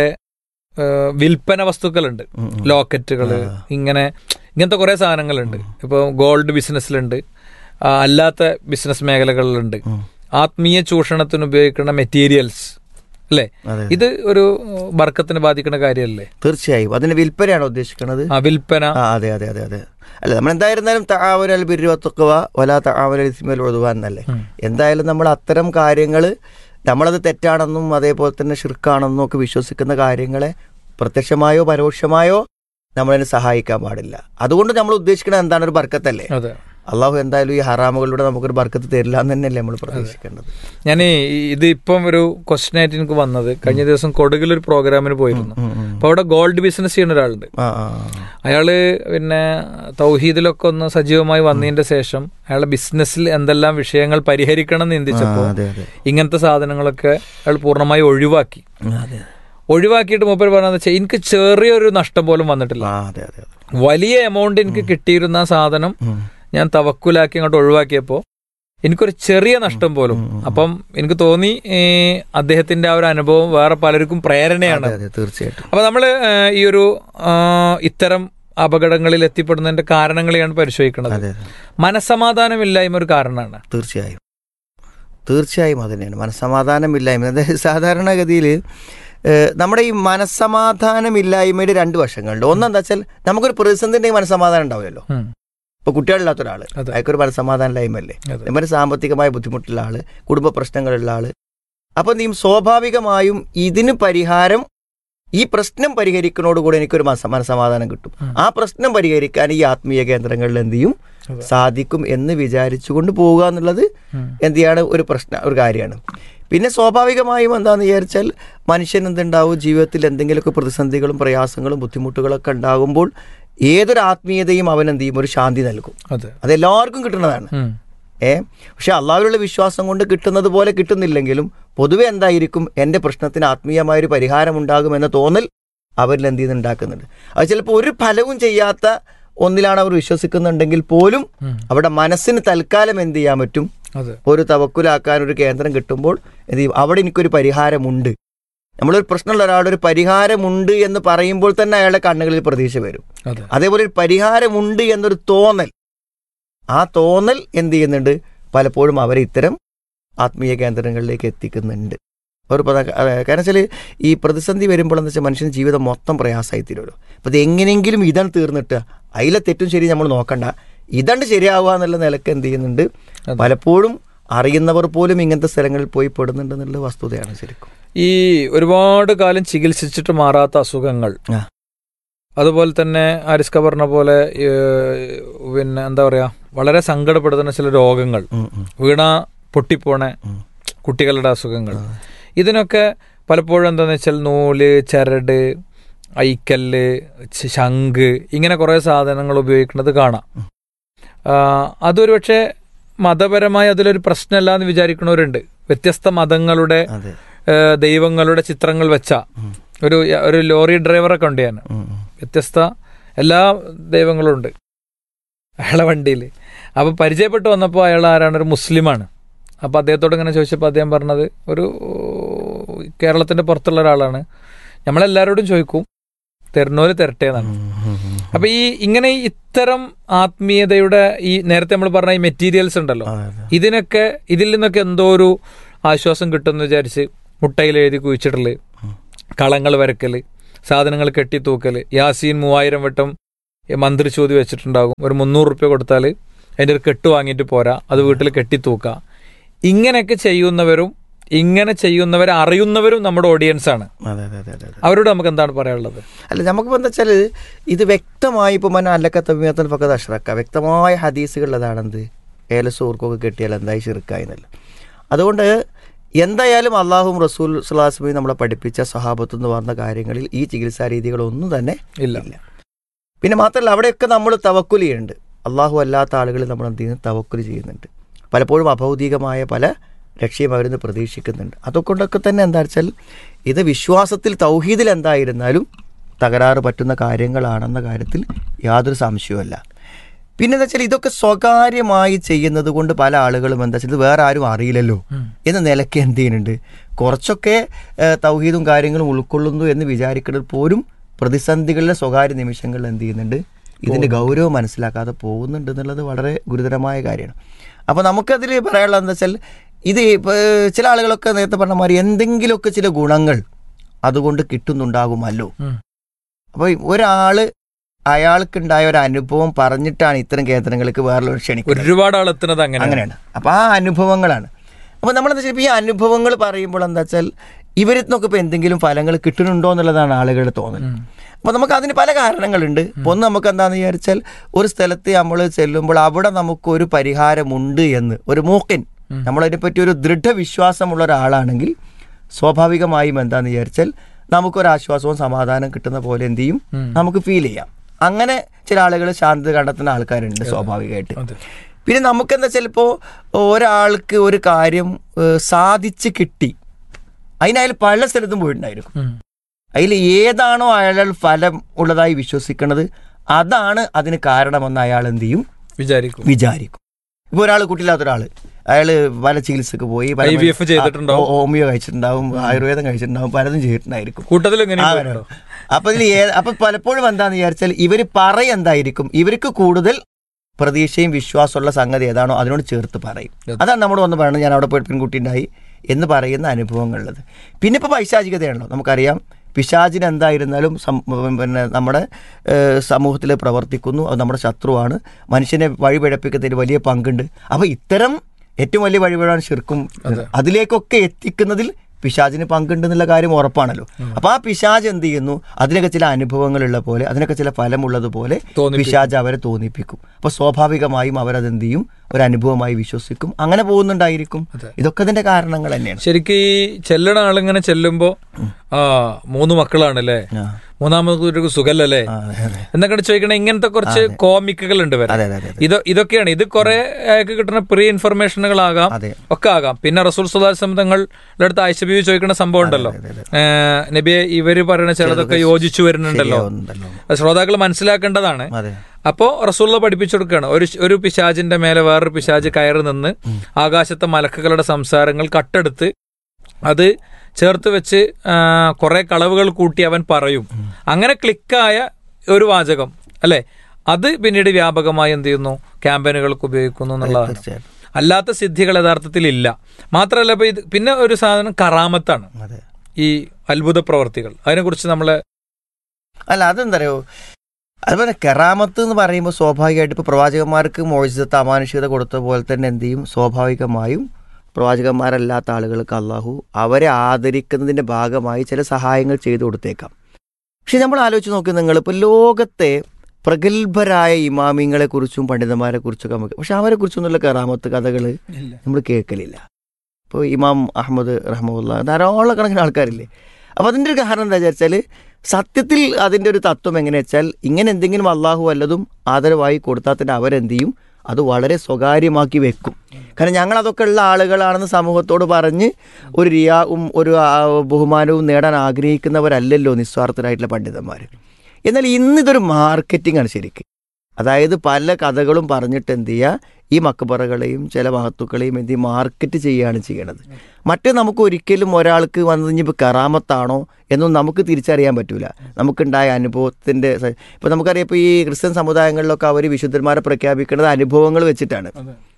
വിൽപ്പന വസ്തുക്കളുണ്ട്, ലോക്കറ്റുകള്, ഇങ്ങനത്തെ കുറെ സാധനങ്ങളുണ്ട്. ഇപ്പൊ ഗോൾഡ് ബിസിനസ്സിലുണ്ട്, അല്ലാത്ത ബിസിനസ് മേഖലകളിലുണ്ട്. ആത്മീയ ചൂഷണത്തിന് ഉപയോഗിക്കുന്ന മെറ്റീരിയൽസ് അല്ലേ, ഇത് ഒരു ബർക്കത്തിന് ബാധിക്കുന്ന കാര്യമല്ലേ? തീർച്ചയായും. അതിന്റെ വിൽപ്പനയാണോ ഉദ്ദേശിക്കുന്നത്? വിൽപ്പന. അതെ അതെ അതെ അതെ. അല്ല, നമ്മൾ എന്തായിരുന്നാലും തആവനൽ ബിർരി വത്തഖ്വ വലാ തആവനൽ ഇസ്മി വൽ ഉദ്വാൻ എന്നല്ലേ. എന്തായാലും നമ്മൾ അത്തരം കാര്യങ്ങൾ, നമ്മളത് തെറ്റാണെന്നും അതേപോലെ തന്നെ ഷിർക്കാണെന്നും ഒക്കെ വിശ്വസിക്കുന്ന കാര്യങ്ങളെ പ്രത്യക്ഷമായോ പരോക്ഷമായോ നമ്മളതിനെ സഹായിക്കാൻ പാടില്ല. അതുകൊണ്ട് നമ്മൾ ഉദ്ദേശിക്കുന്നത് എന്താണ്? ഒരു ബർക്കത്തല്ലേ. അള്ളാഹു എന്തായാലും ഈ ഹറാമുകളിലൂടെ നമുക്കൊരു ബർക്കത്ത് തരില്ല എന്ന് തന്നെയല്ലേ നമ്മൾ പ്രതീക്ഷിക്കേണ്ടത്. ഞാൻ ഇത് ഇപ്പം ഒരു ക്വസ്റ്റ്യൻ ആയിട്ട് എനിക്ക് വന്നത്, കഴിഞ്ഞ ദിവസം കൊടുകിലൊരു പ്രോഗ്രാമിന് പോയിരുന്നു. അപ്പൊ അവിടെ ഗോൾഡ് ബിസിനസ് ചെയ്യുന്ന ഒരാളുണ്ട്. അയാള് പിന്നെ തൗഹീദിലൊക്കെ ഒന്ന് സജീവമായി വന്നതിന്റെ ശേഷം അയാളുടെ ബിസിനസ്സിൽ എന്തെല്ലാം വിഷയങ്ങൾ പരിഹരിക്കണം എന്ന് ചിന്തിച്ചപ്പോൾ ഇങ്ങനത്തെ സാധനങ്ങളൊക്കെ അയാൾ പൂർണ്ണമായി ഒഴിവാക്കിയിട്ട് മൂപ്പര് പറഞ്ഞതെന്ന് വെച്ചാൽ, എനിക്ക് ചെറിയൊരു നഷ്ടം പോലും വന്നിട്ടില്ല. വലിയ എമൗണ്ട് എനിക്ക് കിട്ടിയിരുന്ന സാധനം ഞാൻ തവക്കുലാക്കി അങ്ങോട്ട് ഒഴിവാക്കിയപ്പോൾ എനിക്കൊരു ചെറിയ നഷ്ടം പോലും. അപ്പം എനിക്ക് തോന്നി അദ്ദേഹത്തിന്റെ ആ ഒരു അനുഭവം വേറെ പലർക്കും പ്രേരണയാണ്. തീർച്ചയായിട്ടും. അപ്പൊ നമ്മള് ഈ ഒരു ഇത്തരം അപകടങ്ങളിൽ എത്തിപ്പെടുന്നതിന്റെ കാരണങ്ങളെയാണ് പരിശോധിക്കുന്നത്. മനസ്സമാധാനമില്ലായ്മ ഒരു കാരണമാണ്. തീർച്ചയായും അത് തന്നെയാണ് മനസ്സമാധാനമില്ലായ്മ. അതായത് സാധാരണഗതിയിൽ നമ്മുടെ ഈ മനസ്സമാധാനമില്ലായ്മയുടെ രണ്ട് വശങ്ങളുണ്ട്. ഒന്നെന്താ വെച്ചാൽ, നമുക്കൊരു പ്രതിസന്ധി ഉണ്ടെങ്കിൽ മനസ്സമാധാനം ഉണ്ടാവില്ലല്ലോ. ഇപ്പോൾ കുട്ടികളില്ലാത്ത ഒരാൾ, അയാൾക്കൊരു മനസ്സമാധാനമില്ലായ്മല്ലേ. നമ്മുടെ സാമ്പത്തികമായ ബുദ്ധിമുട്ടുള്ള ആള്, കുടുംബ പ്രശ്നങ്ങളുള്ള ആള്. അപ്പം നീ സ്വാഭാവികമായും ഇതിന് പരിഹാരം, ഈ പ്രശ്നം പരിഹരിക്കുന്നതോടുകൂടി എനിക്കൊരു മനസ്സമാധാനം കിട്ടും. ആ പ്രശ്നം പരിഹരിക്കാൻ ഈ ആത്മീയ കേന്ദ്രങ്ങളിൽ എന്ത് ചെയ്യും, സാധിക്കും എന്ന് വിചാരിച്ചുകൊണ്ട് പോവുക എന്നുള്ളത് എന്ത് ചെയ്യാണ്, ഒരു കാര്യമാണ്. പിന്നെ സ്വാഭാവികമായും എന്താണെന്ന് വിചാരിച്ചാൽ, മനുഷ്യൻ എന്തുണ്ടാവും, ജീവിതത്തിൽ എന്തെങ്കിലുമൊക്കെ പ്രതിസന്ധികളും പ്രയാസങ്ങളും ബുദ്ധിമുട്ടുകളൊക്കെ ഉണ്ടാകുമ്പോൾ ഏതൊരു ആത്മീയതയും അവൻ എന്ത് ചെയ്യും, ഒരു ശാന്തി നൽകും. അതെല്ലാവർക്കും കിട്ടുന്നതാണ്. പക്ഷെ അള്ളാഹുവിലുള്ള വിശ്വാസം കൊണ്ട് കിട്ടുന്നത് പോലെ കിട്ടുന്നില്ലെങ്കിലും പൊതുവെ എന്തായിരിക്കും, എൻ്റെ പ്രശ്നത്തിന് ആത്മീയമായൊരു പരിഹാരം ഉണ്ടാകുമെന്ന തോന്നൽ അവരിൽ എന്ത് ചെയ്യുന്നുണ്ടാക്കുന്നുണ്ട്. അത് ചിലപ്പോൾ ഒരു ഫലവും ചെയ്യാത്ത ഒന്നിലാണ് അവർ വിശ്വസിക്കുന്നുണ്ടെങ്കിൽ പോലും അവിടെ മനസ്സിന് തൽക്കാലം എന്ത് ചെയ്യാൻ പറ്റും, ഒരു തവക്കുലാക്കാൻ ഒരു കേന്ദ്രം കിട്ടുമ്പോൾ എന്ത് ചെയ്യും, അവിടെ എനിക്കൊരു പരിഹാരമുണ്ട്. നമ്മളൊരു പ്രശ്നമുള്ള ഒരാളൊരു പരിഹാരമുണ്ട് എന്ന് പറയുമ്പോൾ തന്നെ അയാളുടെ കണ്ണുകളിൽ പ്രതീക്ഷ വരും. അതേപോലെ ഒരു പരിഹാരമുണ്ട് എന്നൊരു തോന്നൽ, ആ തോന്നൽ എന്ത് ചെയ്യുന്നുണ്ട്, പലപ്പോഴും അവരെ ഇത്തരം ആത്മീയ കേന്ദ്രങ്ങളിലേക്ക് എത്തിക്കുന്നുണ്ട്. ഒരു കാരണം വെച്ചാൽ ഈ പ്രതിസന്ധി വരുമ്പോഴെന്ന് വെച്ചാൽ മനുഷ്യൻ്റെ ജീവിതം മൊത്തം പ്രയാസമായി തീരുമല്ലോ. അപ്പോൾ ഇത് എങ്ങനെയെങ്കിലും ഇതാണ് തീർന്നിട്ട് അതിലെ തെറ്റും ശരി നമ്മൾ നോക്കണ്ട, ഇതണ്ട് ശരിയാവുക എന്നുള്ള നിലക്ക് എന്ത് ചെയ്യുന്നുണ്ട്, പലപ്പോഴും അറിയുന്നവർ പോലും ഇങ്ങനത്തെ സ്ഥലങ്ങളിൽ പോയി പെടുന്നുണ്ട് എന്നുള്ള വസ്തുതയാണ് ശരിക്കും. ഈ ഒരുപാട് കാലം ചികിത്സിച്ചിട്ട് മാറാത്ത അസുഖങ്ങൾ, അതുപോലെ തന്നെ ആരിസ്ക പറഞ്ഞ പോലെ പിന്നെ എന്താ പറയാ, വളരെ സങ്കടപ്പെടുത്തുന്ന ചില രോഗങ്ങൾ, വീണ പൊട്ടിപ്പോണ കുട്ടികളുടെ അസുഖങ്ങൾ, ഇതിനൊക്കെ പലപ്പോഴും എന്താണെന്ന് വെച്ചാൽ നൂല്, ചരട്, ഐക്കല്ല്, ശംഖ്, ഇങ്ങനെ കുറേ സാധനങ്ങൾ ഉപയോഗിക്കുന്നത് കാണാം. അതൊരു പക്ഷേ മതപരമായി അതിലൊരു പ്രശ്നമല്ല എന്ന് വിചാരിക്കുന്നവരുണ്ട്. വ്യത്യസ്ത മതങ്ങളുടെ ദൈവങ്ങളുടെ ചിത്രങ്ങൾ വെച്ച ഒരു ലോറി ഡ്രൈവറൊക്കെ ഉണ്ട്, ഞാൻ വ്യത്യസ്ത എല്ലാ ദൈവങ്ങളും ഉണ്ട് അയാളെ വണ്ടിയിൽ. അപ്പോൾ പരിചയപ്പെട്ട് വന്നപ്പോൾ അയാൾ ആരാണ്, ഒരു മുസ്ലിമാണ്. അപ്പോൾ അദ്ദേഹത്തോട് ഇങ്ങനെ ചോദിച്ചപ്പോൾ അദ്ദേഹം പറഞ്ഞത് ഒരു കേരളത്തിൻ്റെ പുറത്തുള്ള ഒരാളാണ്, നമ്മളെല്ലാവരോടും ചോദിക്കും തരുന്നവര് തരട്ടെ എന്നാണ്. അപ്പൊ ഇങ്ങനെ ഇത്തരം ആത്മീയതയുടെ ഈ നേരത്തെ നമ്മൾ പറഞ്ഞ ഈ മെറ്റീരിയൽസ് ഉണ്ടല്ലോ, ഇതിൽ നിന്നൊക്കെ എന്തോ ഒരു ആശ്വാസം കിട്ടുമെന്ന് വിചാരിച്ച് മുട്ടയിൽ എഴുതി കുഴിച്ചിടല്, കളങ്ങൾ വരക്കല്, സാധനങ്ങൾ കെട്ടിത്തൂക്കല്, യാസീൻ 3000 വട്ടം മന്ത്രിച്ചോതി വെച്ചിട്ടുണ്ടാകും, ഒരു 300 റുപ്യ കൊടുത്താൽ അതിൻ്റെ ഒരു കെട്ട് വാങ്ങിയിട്ട് പോരാ, അത് വീട്ടിൽ കെട്ടിത്തൂക്കുക. ഇങ്ങനെയൊക്കെ ചെയ്യുന്നവരെ അറിയുന്നവരും നമ്മുടെ ഓഡിയൻസ് ആണ്. അവരോട് നമുക്ക് എന്താണ് പറയാനുള്ളത്? അല്ല, നമുക്കിപ്പോൾ എന്താ വെച്ചാൽ ഇത് വ്യക്തമായി ഇപ്പോൾ അല്ലക്കത്തമ്മിയത്തിൽ ഫഖദ് അഷ്റക്ക, വ്യക്തമായ ഹദീസുകളിലതാണെന്ത്, ഏലസൂർക്കൊക്കെ കെട്ടിയാൽ എന്തായി ശിർക്കായി എന്നല്ല. അതുകൊണ്ട് എന്തായാലും അള്ളാഹും റസൂൽ സ്വല്ലല്ലാഹു അലൈഹി വസല്ലം നമ്മളെ പഠിപ്പിച്ച സഹാബത്ത് എന്ന് പറഞ്ഞ കാര്യങ്ങളിൽ ഈ ചികിത്സാ രീതികളൊന്നും തന്നെ ഇല്ല. പിന്നെ മാത്രമല്ല അവിടെയൊക്കെ നമ്മൾ തവക്കുൽ ചെയ്യുന്നുണ്ട്. അള്ളാഹു അല്ലാത്ത ആളുകൾ നമ്മൾ എന്ത് ചെയ്യുന്നു, തവക്കുൽ ചെയ്യുന്നുണ്ട്. പലപ്പോഴും അഭൗതികമായ പല ലക്ഷ്യം അവരിന്ന് പ്രതീക്ഷിക്കുന്നുണ്ട്. അതുകൊണ്ടൊക്കെ തന്നെ എന്താ വെച്ചാൽ ഇത് വിശ്വാസത്തിൽ തൗഹീദിൽ എന്തായിരുന്നാലും തകരാറ് പറ്റുന്ന കാര്യങ്ങളാണെന്ന കാര്യത്തിൽ യാതൊരു സംശയവുമല്ല. പിന്നെ എന്താ വെച്ചാൽ ഇതൊക്കെ സ്വകാര്യമായി ചെയ്യുന്നത് കൊണ്ട് പല ആളുകളും എന്താ വെച്ചാൽ ഇത് വേറെ ആരും അറിയില്ലല്ലോ എന്ന നിലയ്ക്ക് എന്ത് ചെയ്യുന്നുണ്ട്, കുറച്ചൊക്കെ തൗഹീദും കാര്യങ്ങളും ഉൾക്കൊള്ളുന്നു എന്ന് വിചാരിക്കുന്നത് പോലും പ്രതിസന്ധികളിലെ സ്വകാര്യ നിമിഷങ്ങളിൽ എന്ത് ചെയ്യുന്നുണ്ട്, ഇതിൻ്റെ ഗൗരവം മനസ്സിലാക്കാതെ പോകുന്നുണ്ട് എന്നുള്ളത് വളരെ ഗുരുതരമായ കാര്യമാണ്. അപ്പോൾ നമുക്കതിൽ പറയാനുള്ളത് എന്താ വെച്ചാൽ ഇത് ചില ആളുകളൊക്കെ നേരത്തെ പറഞ്ഞ മാതിരി എന്തെങ്കിലുമൊക്കെ ചില ഗുണങ്ങൾ അതുകൊണ്ട് കിട്ടുന്നുണ്ടാകുമല്ലോ. അപ്പോൾ അയാൾക്കുണ്ടായ ഒരു അനുഭവം പറഞ്ഞിട്ടാണ് ഇത്തരം കേന്ദ്രങ്ങൾക്ക് വേറെ ക്ഷണിക്കുന്നത്. ഒരുപാട് ആൾ എത്തുന്നത് അങ്ങനെയാണ്. അപ്പോൾ ആ അനുഭവങ്ങളാണ്. അപ്പോൾ നമ്മളെന്താ വെച്ചാൽ ഈ അനുഭവങ്ങൾ പറയുമ്പോൾ എന്താ വെച്ചാൽ ഇവരിൽ നിന്നൊക്കെ ഇപ്പോൾ എന്തെങ്കിലും ഫലങ്ങൾ കിട്ടുന്നുണ്ടോ എന്നുള്ളതാണ് ആളുകളുടെ തോന്നൽ. അപ്പോൾ നമുക്ക് അതിന് പല കാരണങ്ങളുണ്ട്. ഒന്ന് നമുക്ക് എന്താണെന്ന് വിചാരിച്ചാൽ ഒരു സ്ഥലത്ത് നമ്മൾ ചെല്ലുമ്പോൾ അവിടെ നമുക്കൊരു പരിഹാരമുണ്ട് എന്ന് ഒരു മൂക്കിൻ, നമ്മളതിനെപ്പറ്റി ഒരു ദൃഢവിശ്വാസമുള്ള ഒരാളാണെങ്കിൽ സ്വാഭാവികമായും എന്താണെന്ന് വിചാരിച്ചാൽ നമുക്കൊരാശ്വാസവും സമാധാനം കിട്ടുന്ന പോലെ എന്ത് ചെയ്യും, നമുക്ക് ഫീൽ ചെയ്യാം. അങ്ങനെ ചില ആളുകൾ ശാന്തത കണ്ടെത്തുന്ന ആൾക്കാരുണ്ട് സ്വാഭാവികമായിട്ട്. പിന്നെ നമുക്കെന്താ ചിലപ്പോൾ ഒരാൾക്ക് ഒരു കാര്യം സാധിച്ച് കിട്ടി, അതിനയാൾ പല സ്ഥലത്തും പോയിട്ടുണ്ടായിരിക്കും. അതിൽ ഏതാണോ അയാൾ ഫലം ഉള്ളതായി വിശ്വസിക്കുന്നത് അതാണ് അതിന് കാരണമെന്ന് അയാൾ എന്ത് ചെയ്യും, വിചാരിക്കും. ഇപ്പോൾ ഒരാൾ കുട്ടിയില്ലാത്ത ഒരാൾ, അയാൾ പല ചികിത്സക്ക് പോയി, ഹോമിയോ കഴിച്ചിട്ടുണ്ടാവും, ആയുർവേദം കഴിച്ചിട്ടുണ്ടാവും, പലതും ചെയ്തിട്ടുണ്ടായിരിക്കും. അപ്പൊ പലപ്പോഴും എന്താന്ന് വിചാരിച്ചാൽ ഇവർ എന്തായിരിക്കും, ഇവർക്ക് കൂടുതൽ പ്രതീക്ഷയും വിശ്വാസമുള്ള സംഗതി ഏതാണോ അതിനോട് ചേർത്ത് പറയും. അതാണ് നമ്മൾ വന്ന് പറയുന്നത്, ഞാൻ അവിടെ പോയിട്ട് പെൺകുട്ടി ഉണ്ടായി എന്ന് പറയുന്ന അനുഭവങ്ങളുള്ളത്. പിന്നെ ഇപ്പോൾ പൈശാചികതയാണല്ലോ, നമുക്കറിയാം. പിശാചിന് എന്തായിരുന്നാലും പിന്നെ നമ്മുടെ സമൂഹത്തിൽ പ്രവർത്തിക്കുന്നു, അത് നമ്മുടെ ശത്രുവാണ്, മനുഷ്യനെ വഴിപിഴപ്പിക്കുന്നതിന് വലിയ പങ്കുണ്ട്. അപ്പോൾ ഇത്തരം ഏറ്റവും വലിയ വഴിപിഴാണ് ശിർക്കും, അതിലേക്കൊക്കെ എത്തിക്കുന്നതിൽ പിശാചിന് പങ്കുണ്ടെന്നുള്ള കാര്യം ഉറപ്പാണല്ലോ. അപ്പോൾ ആ പിശാച് എന്ത് ചെയ്യുന്നു, അതിനൊക്കെ ചില അനുഭവങ്ങളുള്ള പോലെ, അതിനൊക്കെ ചില ഫലമുള്ളതുപോലെ പിശാച് അവരെ തോന്നിപ്പിക്കും. അപ്പോൾ സ്വാഭാവികമായും അവരതെന്ത് ചെയ്യും, ഒരു അനുഭവമായി വിശ്വസിക്കും, അങ്ങനെ പോകുന്നുണ്ടായിരിക്കും. ഇതൊക്കെ അതിന്റെ കാരണങ്ങൾ തന്നെയാണ്. ശരിക്കും ഈ ചെല്ലണ ആളിങ്ങനെ ചെല്ലുമ്പോ 3 മക്കളാണല്ലേ, മൂന്നാമത് സുഖല്ലേ എന്നൊക്കെ ചോദിക്കണേ. ഇങ്ങനത്തെ കുറച്ച് കോമിക്കുകൾ ഉണ്ട് വരെ. ഇതൊക്കെയാണ്. ഇത് കുറെ അയാൾക്ക് കിട്ടുന്ന പ്രീ ഇൻഫർമേഷനുകളാകാം, ഒക്കെ ആകാം. പിന്നെ റസൂൽ സ്വല്ലല്ലാഹു അലൈഹി വസല്ലം തങ്ങളുടെ അടുത്ത് ആയിഷ ബീവി ചോദിക്കുന്ന സംഭവം ഉണ്ടല്ലോ, നബിയെ ഇവര് പറയുന്ന ചിലതൊക്കെ യോജിച്ചു വരുന്നുണ്ടല്ലോ, ശ്രോതാക്കൾ മനസ്സിലാക്കേണ്ടതാണ്. അപ്പോ റസൂലുള്ള പഠിപ്പിച്ചു കൊടുക്കുകയാണ്, ഒരു പിശാചിന്റെ മേലെ വേറൊരു പിശാച് കയറി നിന്ന് ആകാശത്തെ മലക്കുകളുടെ സംസാരങ്ങൾ കട്ടെടുത്ത് അത് ചേർത്ത് വെച്ച് കുറെ കളവുകൾ കൂട്ടി അവൻ പറയും. അങ്ങനെ ക്ലിക്കായ ഒരു വാചകം അല്ലെ, അത് പിന്നീട് വ്യാപകമായി എന്ത് ചെയ്യുന്നു, ക്യാമ്പയിനുകൾക്ക് ഉപയോഗിക്കുന്നു എന്നുള്ളതാണ്. അല്ലാത്ത സിദ്ധികൾ യഥാർത്ഥത്തിൽ ഇല്ല. മാത്രമല്ല ഇപ്പൊ ഇത് പിന്നെ ഒരു സാധനം കറാമത്താണ്, ഈ അത്ഭുത പ്രവർത്തികൾ. അതിനെക്കുറിച്ച് നമ്മളെ അതെന്തറിയോ, അതുപോലെ കറാമത്ത് എന്ന് പറയുമ്പോൾ സ്വാഭാവികമായിട്ട് ഇപ്പോൾ പ്രവാചകന്മാർക്ക് മോചിതത്തെ അമാനുഷികത കൊടുത്ത പോലെ തന്നെ എന്ത് ചെയ്യും, സ്വാഭാവികമായും പ്രവാചകന്മാരല്ലാത്ത ആളുകൾക്ക് അള്ളാഹു അവരെ ആദരിക്കുന്നതിൻ്റെ ഭാഗമായി ചില സഹായങ്ങൾ ചെയ്തു കൊടുത്തേക്കാം. പക്ഷെ നമ്മൾ ആലോചിച്ച് നോക്കി, നിങ്ങളിപ്പോൾ ലോകത്തെ പ്രഗത്ഭരായ ഇമാമിങ്ങളെക്കുറിച്ചും പണ്ഡിതന്മാരെക്കുറിച്ചൊക്കെ നമുക്ക്, പക്ഷെ അവരെക്കുറിച്ചൊന്നുള്ള കറാമത്ത് കഥകൾ നമ്മൾ കേൾക്കലില്ല. ഇപ്പോൾ ഇമാം അഹമ്മദ് റഹ്മത്തുള്ളാ ധാരാളം കണക്കിന് ആൾക്കാരില്ലേ. അപ്പോൾ അതിൻ്റെ ഒരു കാരണം എന്താ വെച്ചാൽ, സത്യത്തിൽ അതിൻ്റെ ഒരു തത്വം എങ്ങനെയാ വെച്ചാൽ, ഇങ്ങനെ എന്തെങ്കിലും അള്ളാഹു വല്ലതും ആദരവായി കൊടുത്താൽ തന്നെ അവരെന്ത് ചെയ്യും, അത് വളരെ സ്വകാര്യമാക്കി വെക്കും. കാരണം ഞങ്ങളതൊക്കെ ഉള്ള ആളുകളാണെന്ന് സമൂഹത്തോട് പറഞ്ഞ് ഒരു റിയാവും ഒരു ബഹുമാനവും നേടാൻ ആഗ്രഹിക്കുന്നവരല്ലല്ലോ നിസ്വാർത്ഥരായിട്ടുള്ള പണ്ഡിതന്മാർ. എന്നാൽ ഇന്നിതൊരു മാർക്കറ്റിംഗ് ആണ് ശരിക്കും. അതായത് പല കഥകളും പറഞ്ഞിട്ട് എന്ത് ചെയ്യുക, ഈ മക്ബറകളെയും ചില മഹത്തുക്കളെയും എന്ത് ചെയ്യും, മാർക്കറ്റ് ചെയ്യുകയാണ് ചെയ്യണത്. മറ്റേ നമുക്ക് ഒരിക്കലും ഒരാൾക്ക് വന്നു കഴിഞ്ഞപ്പോൾ കറാമത്താണോ എന്നും നമുക്ക് തിരിച്ചറിയാൻ പറ്റൂല. നമുക്കുണ്ടായ അനുഭവത്തിൻ്റെ ഇപ്പോൾ നമുക്കറിയാം, ഇപ്പോൾ ഈ ക്രിസ്ത്യൻ സമുദായങ്ങളിലൊക്കെ അവർ വിശുദ്ധന്മാരെ പ്രഖ്യാപിക്കുന്നത് അനുഭവങ്ങൾ വെച്ചിട്ടാണ്.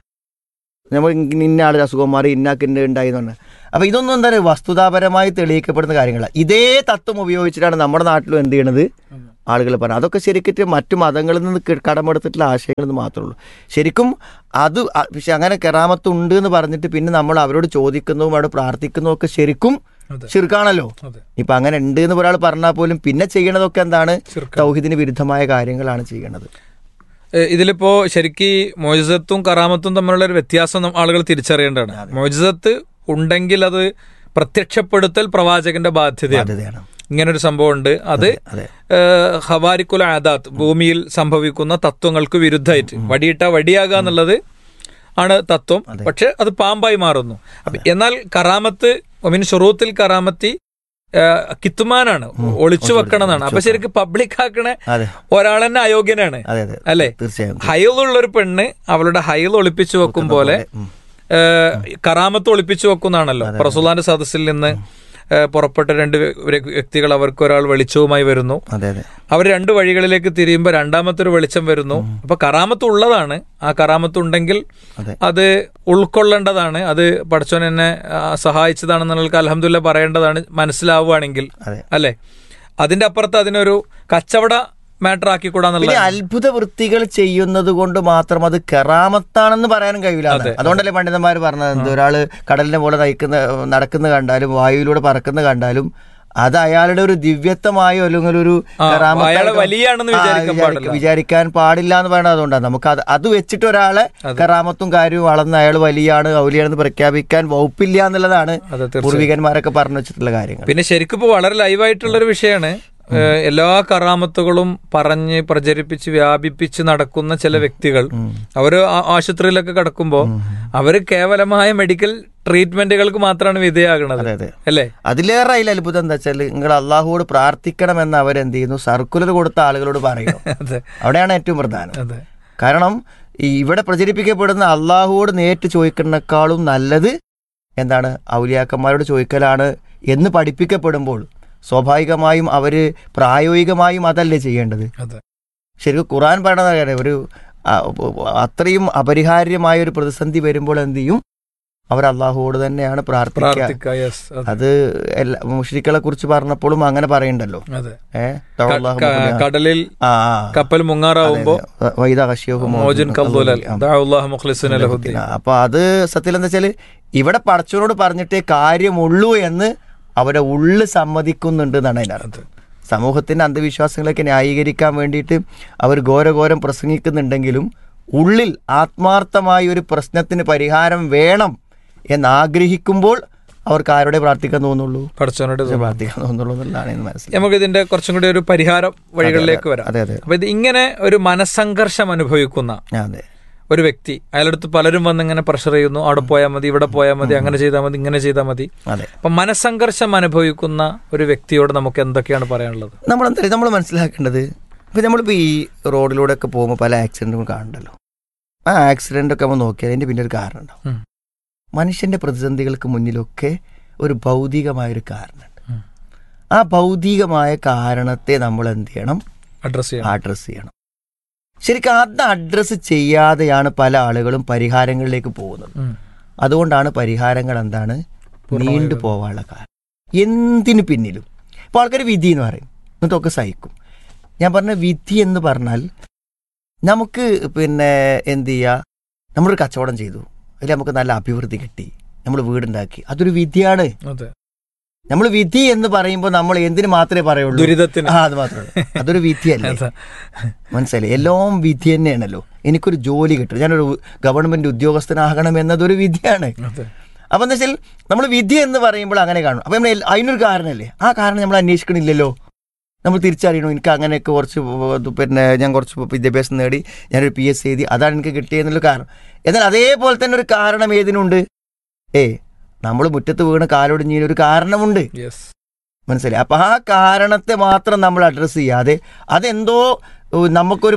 നമ്മൾ ഇന്ന ആളൊരു അസുഖം മാറി ഇന്നാക്കിൻ്റെ ഉണ്ടായി എന്ന് പറഞ്ഞാൽ, അപ്പോൾ ഇതൊന്നും എന്താ പറയുക, വസ്തുതാപരമായി തെളിയിക്കപ്പെടുന്ന കാര്യങ്ങളാണ്. ഇതേ തത്വം ഉപയോഗിച്ചിട്ടാണ് നമ്മുടെ നാട്ടിലും എന്ത് ചെയ്യണത്, ആളുകൾ പറഞ്ഞത്. അതൊക്കെ ശരിക്കും മറ്റു മതങ്ങളിൽ നിന്ന് കടമെടുത്തിട്ടുള്ള ആശയങ്ങൾ എന്ന് മാത്രമേ ഉള്ളൂ. ശരിക്കും അത് പക്ഷെ അങ്ങനെ കറാമത്ത് ഉണ്ട് എന്ന് പറഞ്ഞിട്ട് പിന്നെ നമ്മൾ അവരോട് ചോദിക്കുന്നതും അവിടെ പ്രാർത്ഥിക്കുന്നതും ഒക്കെ ശരിക്കും ശിർക്കാണല്ലോ. ഇപ്പം അങ്ങനെ ഉണ്ട് എന്ന് ഒരാൾ പറഞ്ഞാൽ പോലും പിന്നെ ചെയ്യണതൊക്കെ എന്താണ്, തൗഹീദിന് വിരുദ്ധമായ കാര്യങ്ങളാണ് ചെയ്യണത്. ഇതിലിപ്പോ ശരിക്കും മോജിസത്തും കറാമത്തും തമ്മിലുള്ള ഒരു വ്യത്യാസം ആളുകൾ തിരിച്ചറിയേണ്ടതാണ്. മോജിസത്ത് ഉണ്ടെങ്കിൽ അത് പ്രത്യക്ഷപ്പെടുത്തൽ പ്രവാചകന്റെ ബാധ്യതയാണ്. ഇങ്ങനൊരു സംഭവം ഉണ്ട്, അത് ഹവാരിക്കുൽ ആദാത്ത്, ഭൂമിയിൽ സംഭവിക്കുന്ന തത്വങ്ങൾക്ക് വിരുദ്ധമായിട്ട് വടിയിട്ട വടിയാകുക എന്നുള്ളത് ആണ് തത്വം. പക്ഷെ അത് പാമ്പായി മാറുന്നു. എന്നാൽ കറാമത്ത് മിൻ ശുറൂത്തിൽ കറാമത്തി കിത്തുമാനാണ്, ഒളിച്ചു വെക്കണമെന്നാണ്. അപ്പൊ ശരിക്കും പബ്ലിക് ആക്കണ ഒരാൾ തന്നെ അയോഗ്യനാണ് അല്ലെ. ഹൈലുള്ളൊരു പെണ്ണ് അവളുടെ ഹൈൽ ഒളിപ്പിച്ചു വെക്കും പോലെ കറാമത്ത് ഒളിപ്പിച്ചു വെക്കുന്നാണല്ലോ. റസൂലുള്ളാഹിന്റെ സദസ്സിൽ നിന്ന് പുറപ്പെട്ട 2 വ്യക്തികൾ, അവർക്ക് ഒരാൾ വെളിച്ചവുമായി വരുന്നു. അവർ 2 വഴികളിലേക്ക് തിരിയുമ്പോൾ രണ്ടാമത്തെ ഒരു വെളിച്ചം വരുന്നു. അപ്പൊ കറാമത്ത് ഉള്ളതാണ്. ആ കറാമത്ത് ഉണ്ടെങ്കിൽ അത് ഉൾക്കൊള്ളേണ്ടതാണ്. അത് പടച്ചോൻ എന്നെ സഹായിച്ചതാണെന്നുള്ള അൽഹംദുലില്ലാഹ് പറയേണ്ടതാണ്, മനസ്സിലാവുകയാണെങ്കിൽ അല്ലെ. അതിന്റെ അപ്പുറത്ത് അതിനൊരു കച്ചവട മാറ്റർ ആക്കിക്കൂടാന്നുള്ള. അത്ഭുത വൃത്തികൾ ചെയ്യുന്നത് കൊണ്ട് മാത്രം അത് കറാമത്താണെന്ന് പറയാനും കഴിയില്ല. അതുകൊണ്ടല്ലേ പണ്ഡിതന്മാർ പറഞ്ഞത്, ഒരാള് കടലിനെ പോലെ നടക്കുന്ന കണ്ടാലും വായുവിലൂടെ പറക്കുന്ന കണ്ടാലും അത് അയാളുടെ ഒരു ദിവ്യത്വമായോ അല്ലെങ്കിൽ ഒരു വിചാരിക്കാൻ പാടില്ല എന്ന് പറയുന്നത്. അതുകൊണ്ടാണ് നമുക്ക് അത് വെച്ചിട്ട് ഒരാളെ കറാമത്തും കാര്യവും വളർന്ന് അയാൾ വലിയാണ് ഔലിയാണെന്ന് പ്രഖ്യാപിക്കാൻ വകുപ്പില്ല എന്നുള്ളതാണ് പൂർവികന്മാരൊക്കെ പറഞ്ഞു വെച്ചിട്ടുള്ള കാര്യങ്ങൾ. പിന്നെ ശരിക്കും ഇപ്പോൾ വളരെ ലൈവായിട്ടുള്ളൊരു വിഷയമാണ്. എല്ലാ കറാമത്തുകളും പറഞ്ഞ് പ്രചരിപ്പിച്ച് വ്യാപിപ്പിച്ച് നടക്കുന്ന ചില വ്യക്തികൾ, അവര് ആശുപത്രിയിലൊക്കെ കിടക്കുമ്പോൾ അവര് കേവലമായ മെഡിക്കൽ ട്രീറ്റ്മെന്റുകൾക്ക് മാത്രമാണ് വിധേയമാകണത് അല്ലേ. അതിലേറെ അതിൽ അത്ഭുതം എന്താ വെച്ചാൽ, നിങ്ങൾ അള്ളാഹുവോട് പ്രാർത്ഥിക്കണമെന്ന് അവരെന്ത് ചെയ്യുന്നു, സർക്കുലർ കൊടുത്ത ആളുകളോട് പറയുന്നു. അവിടെയാണ് ഏറ്റവും പ്രധാനം. കാരണം ഇവിടെ പ്രചരിപ്പിക്കപ്പെടുന്ന അള്ളാഹുവോട് നേരിട്ട് ചോദിക്കുന്നതിനേക്കാളും നല്ലത് എന്താണ്, ഔലിയാക്കന്മാരോട് ചോദിക്കലാണ് എന്ന് പഠിപ്പിക്കപ്പെടുമ്പോൾ സ്വാഭാവികമായും അവര് പ്രായോഗികമായും അതല്ലേ ചെയ്യേണ്ടത്. ശരിക്കും ഖുർആൻ പറയണത് ഒരു അത്രയും അപരിഹാര്യമായ ഒരു പ്രതിസന്ധി വരുമ്പോൾ എന്ത് ചെയ്യും, അവർ അള്ളാഹുവോട് തന്നെയാണ് പ്രാർത്ഥിക്കുക. അത് മുശ്രിക്കുകളെ കുറിച്ച് പറഞ്ഞപ്പോഴും അങ്ങനെ പറയണ്ടല്ലോ. കടലിൽ കപ്പൽ മുങ്ങാറാവുമ്പോ അപ്പൊ അത് സത്യം എന്താ വെച്ചാല്, ഇവിടെ പടച്ചവനോട് പറഞ്ഞിട്ടേ കാര്യമുള്ളൂ എന്ന് അവരെ ഉള്ളു സമ്മതിക്കുന്നുണ്ട് എന്നാണ് അതിനർത്ഥം. സമൂഹത്തിന്റെ അന്ധവിശ്വാസങ്ങളൊക്കെ ന്യായീകരിക്കാൻ വേണ്ടിയിട്ട് അവർ ഘോരഘോരം പ്രസംഗിക്കുന്നുണ്ടെങ്കിലും ഉള്ളിൽ ആത്മാർത്ഥമായി ഒരു പ്രശ്നത്തിന് പരിഹാരം വേണം എന്നാഗ്രഹിക്കുമ്പോൾ അവർക്ക് ആരോടെ പ്രാർത്ഥിക്കാൻ തോന്നുള്ളൂ? പഠിച്ചവനോട് പ്രാർത്ഥിക്കാൻ തോന്നുള്ളൂ എന്നുള്ളതാണ് മനസ്സിലായി. നമുക്ക് ഇതിന്റെ കുറച്ചും കൂടി ഒരു പരിഹാര വഴികളിലേക്ക് വരാം. അതെ അതെ. അപ്പൊ ഇത് ഇങ്ങനെ ഒരു മനസ്സംഘർഷം അനുഭവിക്കുന്ന അതെ ഒരു വ്യക്തി, അയാളടുത്ത് പലരും വന്ന് ഇങ്ങനെ പ്രഷർ ചെയ്യുന്നു, അവിടെ പോയാൽ മതി, ഇവിടെ പോയാൽ മതി, അങ്ങനെ ചെയ്താൽ മതി, ഇങ്ങനെ ചെയ്താൽ മതി. അപ്പൊ മനസ്സംഘർഷം അനുഭവിക്കുന്ന ഒരു വ്യക്തിയോട് നമുക്ക് എന്തൊക്കെയാണ് പറയാനുള്ളത്? നമ്മൾ മനസ്സിലാക്കേണ്ടത്, ഇപ്പം നമ്മളിപ്പോൾ ഈ റോഡിലൂടെ ഒക്കെ പോകുമ്പോൾ പല ആക്സിഡൻറ്റും കാണുന്നുണ്ടല്ലോ. ആ ആക്സിഡൻ്റ് ഒക്കെ നമ്മൾ നോക്കിയാൽ അതിൻ്റെ പിന്നെ ഒരു കാരണം ഉണ്ടാവും. മനുഷ്യൻ്റെ പ്രതിസന്ധികൾക്ക് മുന്നിലൊക്കെ ഒരു ഭൗതികമായൊരു കാരണമുണ്ട്. ആ ഭൗതികമായ കാരണത്തെ നമ്മൾ എന്ത് ചെയ്യണം? അഡ്രസ്സ് ചെയ്യണം. ശരിക്കും അത് അഡ്രസ്സ് ചെയ്യാതെയാണ് പല ആളുകളും പരിഹാരങ്ങളിലേക്ക് പോകുന്നത്. അതുകൊണ്ടാണ് പരിഹാരങ്ങൾ എന്താണ് നീണ്ടു പോകാനുള്ള കാരണം. എന്തിനു പിന്നിലും ഇപ്പോൾ ആൾക്കാർ വിധി എന്ന് പറയും, എന്നിട്ടൊക്കെ സഹിക്കും. ഞാൻ പറഞ്ഞ വിധി എന്ന് പറഞ്ഞാൽ നമുക്ക് എന്ത് ചെയ്യുക, നമ്മളൊരു കച്ചവടം ചെയ്തു, അതിൽ നമുക്ക് നല്ല അഭിവൃദ്ധി കിട്ടി, നമ്മൾ വീടുണ്ടാക്കി, അതൊരു വിധിയാണ്. നമ്മൾ വിധി എന്ന് പറയുമ്പോൾ നമ്മൾ എന്തിനു മാത്രമേ പറയുള്ളൂ? ദുരിതത്തിന്. അത് മാത്രമേ, അതൊരു വിധിയല്ലേ? മനസ്സിലായി? എല്ലാം വിധി തന്നെയാണല്ലോ. എനിക്കൊരു ജോലി കിട്ടും, ഞാനൊരു ഗവൺമെന്റ് ഉദ്യോഗസ്ഥനാകണം എന്നതൊരു വിധിയാണ്. അപ്പം എന്താ വെച്ചാൽ നമ്മൾ വിധി എന്ന് പറയുമ്പോൾ അങ്ങനെ കാണും. അപ്പം നമ്മൾ അതിനൊരു കാരണമല്ലേ, ആ കാരണം നമ്മൾ അന്വേഷിക്കണില്ലല്ലോ. നമ്മൾ തിരിച്ചറിയണോ, എനിക്ക് അങ്ങനെയൊക്കെ കുറച്ച് ഞാൻ കുറച്ച് വിദ്യാഭ്യാസം നേടി, ഞാനൊരു PSC എഴുതി, അതാണ് എനിക്ക് കിട്ടിയെന്നുള്ള കാരണം. എന്നാൽ അതേപോലെ തന്നെ ഒരു കാരണം ഏതിനുണ്ട്? നമ്മൾ മുറ്റത്ത് വീണ് കാലൊടിഞ്ഞതിനൊരു കാരണമുണ്ട്. മനസ്സിലായി? അപ്പൊ ആ കാരണത്തെ മാത്രം നമ്മൾ അഡ്രസ്സ് ചെയ്യാതെ അതെന്തോ നമുക്കൊരു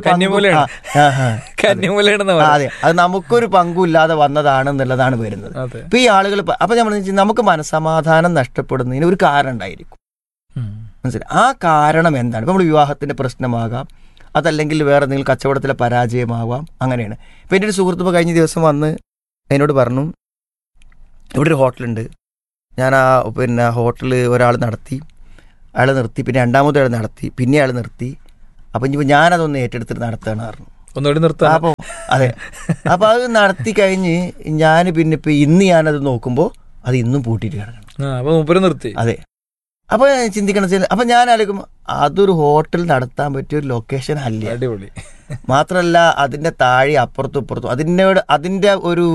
അതെ, അത് നമുക്കൊരു പങ്കുമില്ലാതെ വന്നതാണെന്നുള്ളതാണ് വരുന്നത്. ഇപ്പൊ ഈ ആളുകൾ അപ്പൊ നമ്മൾ നമുക്ക് മനസ്സമാധാനം നഷ്ടപ്പെടുന്നതിന് ഒരു കാരണം ഉണ്ടായിരിക്കും. മനസ്സിലായി? ആ കാരണം എന്താണ്? ഇപ്പൊ നമ്മൾ വിവാഹത്തിന്റെ പ്രശ്നമാകാം, അതല്ലെങ്കിൽ വേറെ എന്തെങ്കിലും കച്ചവടത്തിലെ പരാജയമാവാം, അങ്ങനെയാണ്. ഇപ്പം എൻ്റെ ഒരു സുഹൃത്ത് കഴിഞ്ഞ ദിവസം വന്ന് എന്നോട് പറഞ്ഞു, ഇവിടെ ഒരു ഹോട്ടലുണ്ട്, ഞാൻ ആ ഹോട്ടൽ ഒരാൾ നടത്തി, അയാൾ നിർത്തി, പിന്നെ രണ്ടാമത് അയാൾ നടത്തി, പിന്നെ അയാൾ നിർത്തി, അപ്പം ഇനിയിപ്പോൾ ഞാനതൊന്ന് ഏറ്റെടുത്തിട്ട് നടത്തുകയാണ് പറഞ്ഞു. ഒന്നുകൂടി നിർത്താം. അപ്പോൾ അതെ, അപ്പോൾ അത് നടത്തി കഴിഞ്ഞ് ഞാൻ പിന്നെ ഇപ്പം ഇന്ന് ഞാനത് നോക്കുമ്പോൾ അത് ഇന്നും പൂട്ടിയിട്ട് കിടക്കണം. നിർത്തി. അതെ. അപ്പോൾ ചിന്തിക്കണം, അപ്പം ഞാൻ ആലോചിക്കും അതൊരു ഹോട്ടൽ നടത്താൻ പറ്റിയ ഒരു ലൊക്കേഷൻ അല്ല. അടിപൊളി. മാത്രമല്ല അതിൻ്റെ താഴെ അപ്പുറത്തും ഇപ്പുറത്തും അതിൻ്റെ ഒരു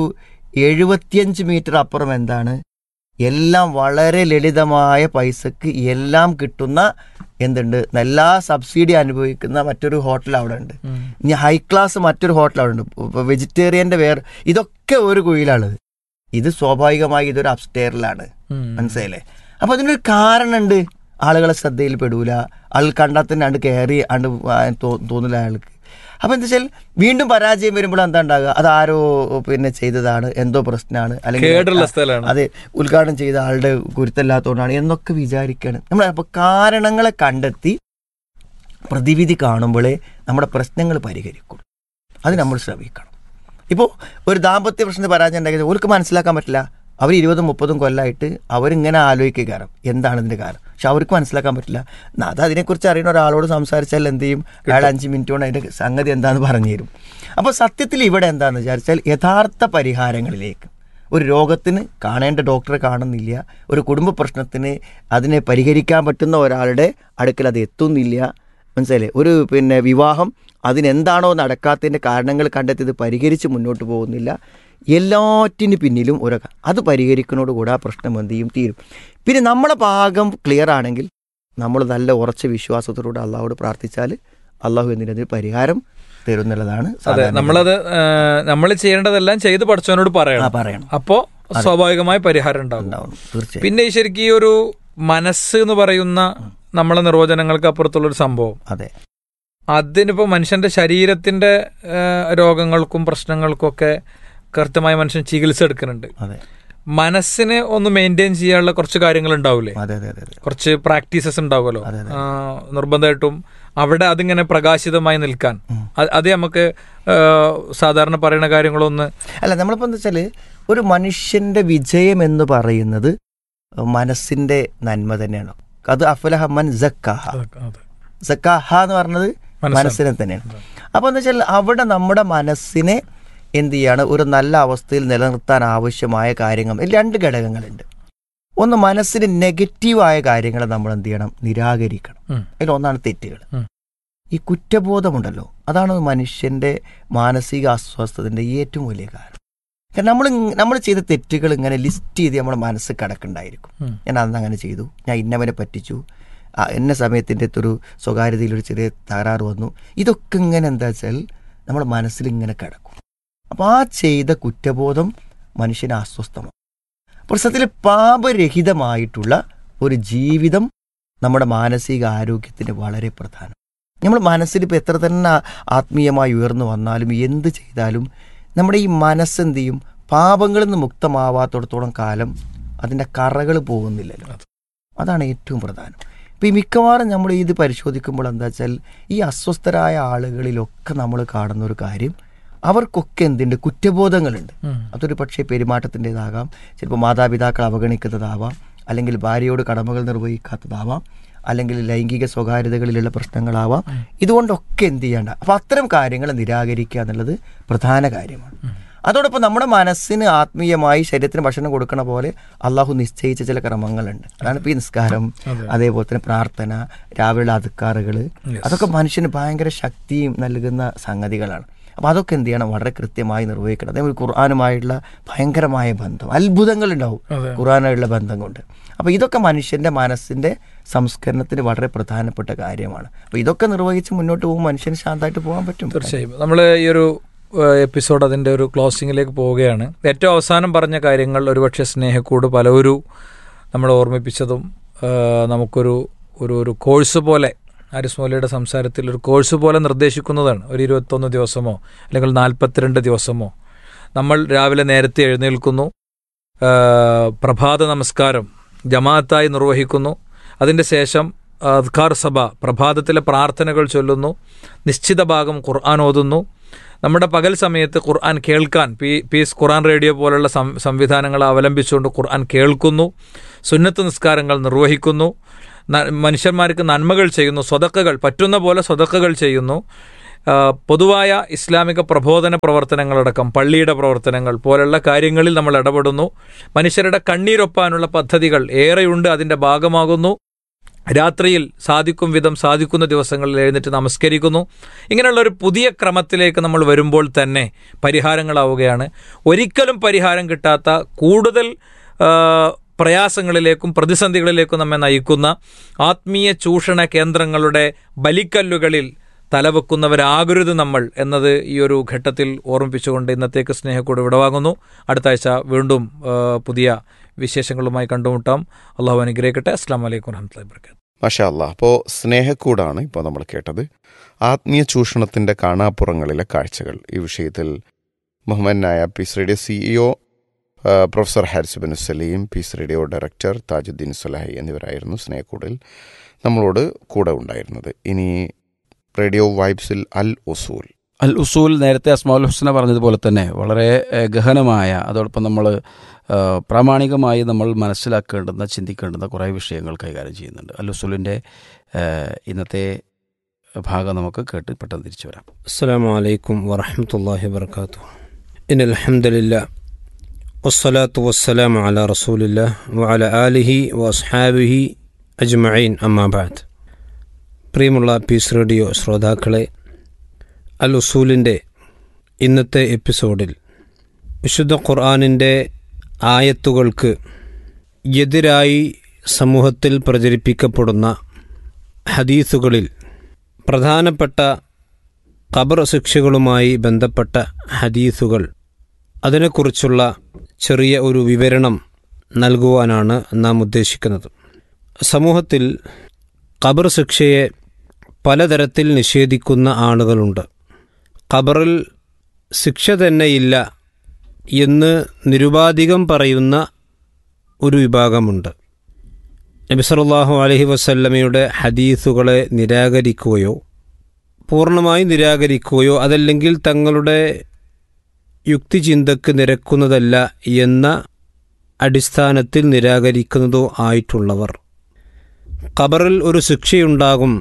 75 മീറ്റർ അപ്പുറം എന്താണ്, എല്ലാം വളരെ ലളിതമായ പൈസക്ക് എല്ലാം കിട്ടുന്ന എന്തുണ്ട്, എല്ലാ സബ്സിഡി അനുഭവിക്കുന്ന മറ്റൊരു ഹോട്ടൽ അവിടെ ഉണ്ട്. ഇനി ഹൈ ക്ലാസ് മറ്റൊരു ഹോട്ടൽ അവിടെ ഉണ്ട്, വെജിറ്റേറിയൻ്റെ വേറെ. ഇതൊക്കെ ഒരു കുഴിയിലാണത്. ഇത് സ്വാഭാവികമായി ഇതൊരു അപ്സ്റ്റെയറിലാണ്. മനസ്സിലായില്ലേ? അപ്പൊ അതിനൊരു കാരണമുണ്ട്. ആളുകളെ ശ്രദ്ധയിൽ പെടൂല, ആൾ കണ്ടാൽ തന്നെ അണ്ട് കയറി അണ്ട് തോന്നില്ല അയാൾക്ക്. അപ്പൊ എന്താ വെച്ചാൽ വീണ്ടും പരാജയം വരുമ്പോൾ എന്താ ഉണ്ടാകുക, അതാരോ ചെയ്തതാണ്, എന്തോ പ്രശ്നമാണ്, അല്ലെങ്കിൽ അതെ ഉദ്ഘാടനം ചെയ്ത ആളുടെ കുരുത്തല്ലാത്തതുകൊണ്ടാണ് എന്നൊക്കെ വിചാരിക്കുകയാണ് നമ്മൾ. അപ്പൊ കാരണങ്ങളെ കണ്ടെത്തി പ്രതിവിധി കാണുമ്പോഴേ നമ്മുടെ പ്രശ്നങ്ങൾ പരിഹരിക്കും. അത് നമ്മൾ ശ്രമിക്കണം. ഇപ്പോൾ ഒരു ദാമ്പത്യ പ്രശ്നത്തിൽ പരാജയം ഉണ്ടാക്കിയത് അവർക്ക് മനസ്സിലാക്കാൻ പറ്റില്ല. അവർ 20-30 കൊല്ലമായിട്ട് അവരിങ്ങനെ ആലോചിക്കുക കാരണം എന്താണ് ഇതിൻ്റെ കാരണം, പക്ഷെ അവർക്ക് മനസ്സിലാക്കാൻ പറ്റില്ല. അത് അതിനെക്കുറിച്ച് അറിയുന്ന ഒരാളോട് സംസാരിച്ചാൽ എന്ത് ചെയ്യും, അയാൾ 5 മിനിറ്റ് കൊണ്ട് അതിൻ്റെ സംഗതി എന്താണെന്ന് പറഞ്ഞു തരും. അപ്പോൾ സത്യത്തിൽ ഇവിടെ എന്താണെന്ന് വിചാരിച്ചാൽ യഥാർത്ഥ പരിഹാരങ്ങളിലേക്ക്, ഒരു രോഗത്തിന് കാണേണ്ട ഡോക്ടറെ കാണുന്നില്ല, ഒരു കുടുംബ പ്രശ്നത്തിന് അതിനെ പരിഹരിക്കാൻ പറ്റുന്ന ഒരാളുടെ അടുക്കൽ അത് എത്തുന്നില്ല. മനസ്സിലായില്ലേ? ഒരു വിവാഹം അതിനെന്താണോ നടക്കാത്തതിൻ്റെ കാരണങ്ങൾ കണ്ടെത്തിയത് പരിഹരിച്ച് മുന്നോട്ട് പോകുന്നില്ല. എല്ലാറ്റിന് പിന്നിലും അത് പരിഹരിക്കുന്നതോടുകൂടെ ആ പ്രശ്നം എന്ത് ചെയ്യും, തീരും. പിന്നെ നമ്മളെ ഭാഗം ക്ലിയർ ആണെങ്കിൽ നമ്മൾ നല്ല ഉറച്ച വിശ്വാസത്തോടെ അള്ളാഹുവോട് പ്രാർത്ഥിച്ചാൽ അള്ളാഹു എന്തിനതിന് പരിഹാരം തരും എന്നുള്ളതാണ്. നമ്മളത് നമ്മൾ ചെയ്യേണ്ടതെല്ലാം ചെയ്ത് പഠിച്ചവനോട് പറയണം. അപ്പോൾ സ്വാഭാവികമായ പരിഹാരം ഉണ്ടാവും. തീർച്ചയായും. പിന്നെ ശരിക്കും ഈ ഒരു മനസ്സ് എന്ന് പറയുന്ന നമ്മളെ നിർവചനങ്ങൾക്ക് അപ്പുറത്തുള്ളൊരു സംഭവം, അതെ, അതിനിപ്പോൾ മനുഷ്യന്റെ ശരീരത്തിന്റെ രോഗങ്ങൾക്കും പ്രശ്നങ്ങൾക്കും ഒക്കെ കൃത്യമായി മനുഷ്യൻ ചികിത്സ എടുക്കുന്നുണ്ട്. മനസ്സിനെ ഒന്ന് മെയിൻറ്റെയിൻ ചെയ്യാനുള്ള കുറച്ച് കാര്യങ്ങൾ ഉണ്ടാവില്ലേ, കുറച്ച് പ്രാക്ടീസസ് ഉണ്ടാവുമല്ലോ നിർബന്ധമായിട്ടും. അവിടെ അതിങ്ങനെ പ്രകാശിതമായി നിൽക്കാൻ അത് നമുക്ക് സാധാരണ പറയുന്ന കാര്യങ്ങളൊന്ന് അല്ല. നമ്മളിപ്പോൾ എന്താ വെച്ചാൽ ഒരു മനുഷ്യന്റെ വിജയം എന്ന് പറയുന്നത് മനസ്സിന്റെ നന്മ തന്നെയാണ്. അത് അഫ്ലഹമൻ സക്കാഹ എന്ന് പറഞ്ഞത് മനസ്സിനെ തന്നെയാണ്. അപ്പോൾ എന്താ വെച്ചാൽ അവിടെ നമ്മുടെ മനസ്സിനെ എന്ത് ചെയ്യാണ്, ഒരു നല്ല അവസ്ഥയിൽ നിലനിർത്താൻ ആവശ്യമായ കാര്യങ്ങൾ 2 ഘടകങ്ങളുണ്ട്. ഒന്ന്, മനസ്സിന് നെഗറ്റീവായ കാര്യങ്ങളെ നമ്മൾ എന്ത് ചെയ്യണം, നിരാകരിക്കണം. അതിലൊന്നാണ് തെറ്റുകൾ. ഈ കുറ്റബോധമുണ്ടല്ലോ, അതാണ് മനുഷ്യൻ്റെ മാനസിക അസ്വസ്ഥതൻ്റെ ഏറ്റവും വലിയ കാരണം. കാരണം നമ്മൾ ചെയ്ത തെറ്റുകൾ ഇങ്ങനെ ലിസ്റ്റ് ചെയ്ത് നമ്മുടെ മനസ്സ് കിടക്കുന്നുണ്ടായിരിക്കും. ഞാൻ അന്ന് അങ്ങനെ ചെയ്തു, ഞാൻ ഇന്നവനെ പറ്റിച്ചു, എന്ന സമയത്തിൻ്റെ ഒരു സ്വകാര്യതയിലൊരു ചെറിയ തകരാറ് വന്നു. ഇതൊക്കെ ഇങ്ങനെ എന്താ വെച്ചാൽ നമ്മുടെ മനസ്സിൽ ഇങ്ങനെ കിടക്കും. അപ്പോൾ ആ ചെയ്ത കുറ്റബോധം മനുഷ്യനെ അസ്വസ്ഥമാണ്. പ്രസത്തിൽ പാപരഹിതമായിട്ടുള്ള ഒരു ജീവിതം നമ്മുടെ മാനസിക ആരോഗ്യത്തിന് വളരെ പ്രധാനം. നമ്മൾ മനസ്സിലിപ്പോൾ എത്ര തന്നെ ആത്മീയമായി ഉയർന്നു വന്നാലും എന്ത് ചെയ്താലും നമ്മുടെ ഈ മനസ്സെന്ത് ചെയ്യും, പാപങ്ങളിൽ നിന്ന് മുക്തമാവാത്തിടത്തോളം കാലം അതിൻ്റെ കറകൾ പോകുന്നില്ലല്ലോ. അതാണ് ഏറ്റവും പ്രധാനം. ഇപ്പോൾ ഈ മിക്കവാറും നമ്മൾ ഇത് പരിശോധിക്കുമ്പോൾ എന്താ വെച്ചാൽ ഈ അസ്വസ്ഥരായ ആളുകളിലൊക്കെ നമ്മൾ കാണുന്ന ഒരു കാര്യം, അവർക്കൊക്കെ എന്തുണ്ട്, കുറ്റബോധങ്ങളുണ്ട്. അതൊരു പക്ഷേ പെരുമാറ്റത്തിൻ്റെതാകാം, ചിലപ്പോൾ മാതാപിതാക്കൾ അവഗണിക്കുന്നതാവാം, അല്ലെങ്കിൽ ഭാര്യയോട് കടമകൾ നിർവഹിക്കാത്തതാവാം, അല്ലെങ്കിൽ ലൈംഗിക സ്വകാര്യതകളിലുള്ള പ്രശ്നങ്ങളാവാം. ഇതുകൊണ്ടൊക്കെ എന്ത് ചെയ്യേണ്ട, അപ്പോൾ അത്തരം കാര്യങ്ങൾ നിരാകരിക്കുക എന്നുള്ളത് പ്രധാന കാര്യമാണ്. അതോടൊപ്പം നമ്മുടെ മനസ്സിന് ആത്മീയമായി ശരീരത്തിന് ഭക്ഷണം കൊടുക്കണ പോലെ അള്ളാഹു നിശ്ചയിച്ച ചില ക്രമങ്ങളുണ്ട്. അതാണ് ഇപ്പോൾ ഈ നിസ്കാരം, അതേപോലെ തന്നെ പ്രാർത്ഥന, രാവിലെയുള്ള അദ്കാറുകൾ, അതൊക്കെ മനുഷ്യന് ഭയങ്കര ശക്തിയും നൽകുന്ന സംഗതികളാണ്. അപ്പോൾ അതൊക്കെ എന്ത് ചെയ്യണം, വളരെ കൃത്യമായി നിർവഹിക്കണം. അതേപോലെ ഖുർആനുമായിട്ടുള്ള ഭയങ്കരമായ ബന്ധം, അത്ഭുതങ്ങളുണ്ടാവും ഖുർആനായിട്ടുള്ള ബന്ധം കൊണ്ട്. അപ്പോൾ ഇതൊക്കെ മനുഷ്യൻ്റെ മനസ്സിൻ്റെ സംസ്കരണത്തിന് വളരെ പ്രധാനപ്പെട്ട കാര്യമാണ്. അപ്പോൾ ഇതൊക്കെ നിർവഹിച്ച് മുന്നോട്ട് പോകുമ്പോൾ മനുഷ്യന് ശാന്തമായിട്ട് പോകാൻ പറ്റും. തീർച്ചയായും. നമ്മൾ ഈ ഒരു എപ്പിസോഡ് അതിൻ്റെ ഒരു ക്ലോസിങ്ങിലേക്ക് പോവുകയാണ്. ഏറ്റവും അവസാനം പറഞ്ഞ കാര്യങ്ങൾ ഒരുപക്ഷെ സ്നേഹക്കൂട് പലവരും നമ്മൾ ഓർമ്മിപ്പിച്ചതും നമുക്കൊരു ഒരു കോഴ്സ് പോലെ, ഹാരിസ് മൗലയുടെ സംസാരത്തിൽ ഒരു കോഴ്സ് പോലെ നിർദ്ദേശിക്കുന്നതാണ്. ഒരു 21 ദിവസമോ അല്ലെങ്കിൽ 42 ദിവസമോ നമ്മൾ രാവിലെ നേരത്തെ എഴുന്നേൽക്കുന്നു, പ്രഭാത നമസ്കാരം ജമാഅത്തായി നിർവഹിക്കുന്നു, അതിൻ്റെ ശേഷം അദ്കാർ സഭ പ്രഭാതത്തിലെ പ്രാർത്ഥനകൾ ചൊല്ലുന്നു, നിശ്ചിത ഭാഗം ഖുർആൻ ഓതുന്നു, നമ്മുടെ പകൽ സമയത്ത് ഖുർആൻ കേൾക്കാൻ പീസ് ഖുർആൻ റേഡിയോ പോലുള്ള സംവിധാനങ്ങൾ അവലംബിച്ചുകൊണ്ട് ഖുർആൻ കേൾക്കുന്നു, സുന്നത്ത് നിസ്കാരങ്ങൾ നിർവഹിക്കുന്നു, മനുഷ്യന്മാർക്ക് നന്മകൾ ചെയ്യുന്നു, സ്വതക്കകൾ പറ്റുന്ന പോലെ സ്വതക്കകൾ ചെയ്യുന്നു, പൊതുവായ ഇസ്ലാമിക പ്രബോധന പ്രവർത്തനങ്ങളടക്കം പള്ളിയുടെ പ്രവർത്തനങ്ങൾ പോലുള്ള കാര്യങ്ങളിൽ നമ്മൾ ഇടപെടുന്നു, മനുഷ്യരുടെ കണ്ണീരൊപ്പാനുള്ള പദ്ധതികൾ ഏറെയുണ്ട്, അതിൻ്റെ ഭാഗമാകുന്നു, രാത്രിയിൽ സാധിക്കും വിധം സാധിക്കുന്ന ദിവസങ്ങളിൽ എഴുന്നേറ്റ് നമസ്കരിക്കുന്നു. ഇങ്ങനെയുള്ള ഒരു പുതിയ ക്രമത്തിലേക്ക് നമ്മൾ വരുമ്പോൾ തന്നെ പരിഹാരങ്ങളാവുകയാണ്. ഒരിക്കലും പരിഹാരം കിട്ടാത്ത കൂടുതൽ പ്രയാസങ്ങളിലേക്കും പ്രതിസന്ധികളിലേക്കും നമ്മെ നയിക്കുന്ന ആത്മീയ ചൂഷണ കേന്ദ്രങ്ങളുടെ ബലിക്കല്ലുകളിൽ തലവെക്കുന്നവരാകരുത് നമ്മൾ എന്നത് ഈ ഒരു ഘട്ടത്തിൽ ഓർമ്മിപ്പിച്ചുകൊണ്ട് ഇന്നത്തേക്ക് സ്നേഹക്കൂട് വിടവാങ്ങുന്നു. അടുത്ത ആഴ്ച വീണ്ടും പുതിയ വിശേഷങ്ങളുമായി കണ്ടുമുട്ടാം. അള്ളാഹു അനുഗ്രഹിക്കട്ടെ. അസ്സലാമു അലൈക്കും വറഹ്മത്തുള്ളാഹി വബറകാതുഹു. മാഷാ അല്ലാഹ്. അപ്പോൾ സ്നേഹക്കൂടാണ് ഇപ്പോൾ നമ്മൾ കേട്ടത്. ആത്മീയ ചൂഷണത്തിൻ്റെ കാണാപ്പുറങ്ങളിലെ കാഴ്ചകൾ. ഈ വിഷയത്തിൽ ബഹുമാനായ piece radio CEO professor Haris bin Saleem, piece radio director Thajudheen സ്വലാഹി എന്നിവരായിരുന്നു സ്നേഹക്കൂടിൽ നമ്മളോട് കൂടെ ഉണ്ടായിരുന്നത്. ഇനി റേഡിയോ വൈബ്സിൽ അൽ ഉസൂൽ നേരത്തെ അസ്മാഉൽ ഹുസ്ന പറഞ്ഞതുപോലെ തന്നെ വളരെ ഗഹനമായ, അതോടൊപ്പം നമ്മൾ പ്രാമാണികമായി നമ്മൾ മനസ്സിലാക്കേണ്ടുന്ന ചിന്തിക്കേണ്ടുന്ന കുറേ വിഷയങ്ങൾ കൈകാര്യം ചെയ്യുന്നുണ്ട്. അൽ ഉസൂലിൻ്റെ ഇന്നത്തെ ഭാഗം നമുക്ക് കേട്ട് പെട്ടെന്ന് തിരിച്ചു വരാം. അസ്സലാമു അലൈക്കും വറഹ്മത്തുള്ളാഹി വബറകാതുഹു. ഇന്നൽ ഹംദുലില്ലാഹ് വസ്സലാത്തു വസ്സലാമു അലാ റസൂലില്ലാഹ് വഅലാ ആലിഹി വഅസ്ഹാബിഹി അജ്മഈൻ. അമ്മാ ബഅദ്. പ്രിയമുള്ള പീസ് റേഡിയോ ശ്രോതാക്കളെ, അൽ ഉസൂലിൻ്റെ ഇന്നത്തെ എപ്പിസോഡിൽ വിശുദ്ധ ഖുർആനിൻ്റെ ആയത്തുകൾക്ക് എതിരായി സമൂഹത്തിൽ പ്രചരിപ്പിക്കപ്പെടുന്ന ഹദീസുകളിൽ പ്രധാനപ്പെട്ട ഖബർ ശിക്ഷകളുമായി ബന്ധപ്പെട്ട ഹദീസുകൾ, അതിനെക്കുറിച്ചുള്ള ചെറിയ ഒരു വിവരണം നൽകുവാനാണ് നാം ഉദ്ദേശിക്കുന്നത്. സമൂഹത്തിൽ ഖബർ ശിക്ഷയെ പലതരത്തിൽ നിഷേധിക്കുന്ന ആളുകളുണ്ട്. ഖബറിൽ ശിക്ഷ തന്നെയില്ല എന്ന് നിരുപാധികം പറയുന്ന ഒരു വിഭാഗമുണ്ട്. നബി സല്ലല്ലാഹു അലൈഹി വസല്ലമയുടെ ഹദീസുകളെ നിരാകരിക്കുകയോ പൂർണ്ണമായി നിരാകരിക്കുകയോ അതല്ലെങ്കിൽ തങ്ങളുടെ യുക്തിചിന്തക്ക് നിരക്കുന്നതല്ല എന്ന അടിസ്ഥാനത്തിൽ നിരാകരിക്കുന്നതോ ആയിട്ടുള്ളവർ, ഖബറിൽ ഒരു ശിക്ഷയുണ്ടാകും,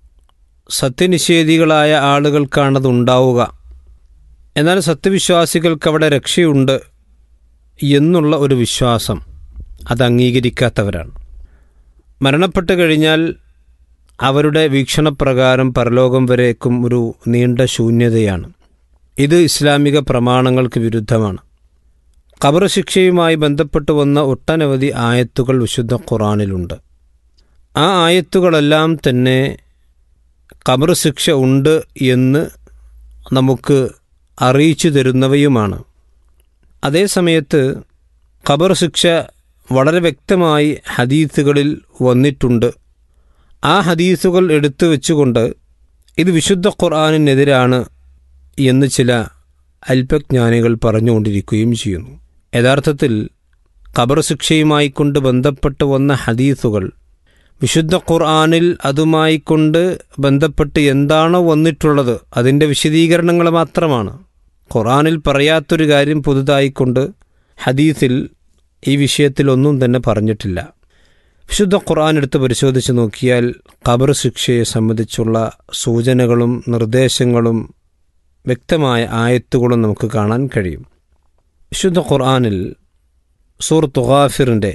സത്യനിഷേധികളായ ആളുകൾക്കാണതുണ്ടാവുക, എന്നാൽ സത്യവിശ്വാസികൾക്കവിടെ രക്ഷയുണ്ട് എന്നുള്ള ഒരു വിശ്വാസം അത് അംഗീകരിക്കാത്തവരാണ്. മരണപ്പെട്ട് കഴിഞ്ഞാൽ അവരുടെ വീക്ഷണപ്രകാരം പരലോകം വരേക്കും ഒരു നീണ്ട ശൂന്യതയാണ്. ഇത് ഇസ്ലാമിക പ്രമാണങ്ങൾക്ക് വിരുദ്ധമാണ്. ഖബർ ശിക്ഷയുമായി ബന്ധപ്പെട്ട് വന്ന ഒട്ടനവധി ആയത്തുകൾ വിശുദ്ധ ഖുർആനിലുണ്ട്. ആ ആയത്തുകളെല്ലാം തന്നെ ഖബർ ശിക്ഷ ഉണ്ട് എന്ന് നമുക്ക് അറിയിച്ചു തരുന്നവയുമാണ്. അതേസമയത്ത് ഖബർ ശിക്ഷ വളരെ വ്യക്തമായി ഹദീസുകളിൽ വന്നിട്ടുണ്ട്. ആ ഹദീസുകൾ എടുത്തു വെച്ചുകൊണ്ട് ഇത് വിശുദ്ധ ഖുർആനിനെതിരാണ് എന്ന് ചില അല്പജ്ഞാനികൾ പറഞ്ഞുകൊണ്ടിരിക്കുകയും ചെയ്യുന്നു. യഥാർത്ഥത്തിൽ ഖബർ ശിക്ഷയുമായി കൊണ്ട് ബന്ധപ്പെട്ട് വന്ന ഹദീസുകൾ വിശുദ്ധ ഖുർആനിൽ അതുമായി കൊണ്ട് ബന്ധപ്പെട്ട് എന്താണോ വന്നിട്ടുള്ളത് അതിൻ്റെ വിശദീകരണങ്ങൾ മാത്രമാണ്. ഖുർആനിൽ പറയാത്തൊരു കാര്യം പുതുതായിക്കൊണ്ട് ഹദീസിൽ ഈ വിഷയത്തിൽ ഒന്നും തന്നെ പറഞ്ഞിട്ടില്ല. വിശുദ്ധ ഖുർആൻ എടുത്ത് പരിശോധിച്ച് നോക്കിയാൽ ഖബർ ശിക്ഷയെ സംബന്ധിച്ചുള്ള സൂചനകളും നിർദ്ദേശങ്ങളും വ്യക്തമായ ആയത്തുകളും നമുക്ക് കാണാൻ കഴിയും. വിശുദ്ധ ഖുർആനിൽ സൂറത്ത് ഗാഫിറിൻ്റെ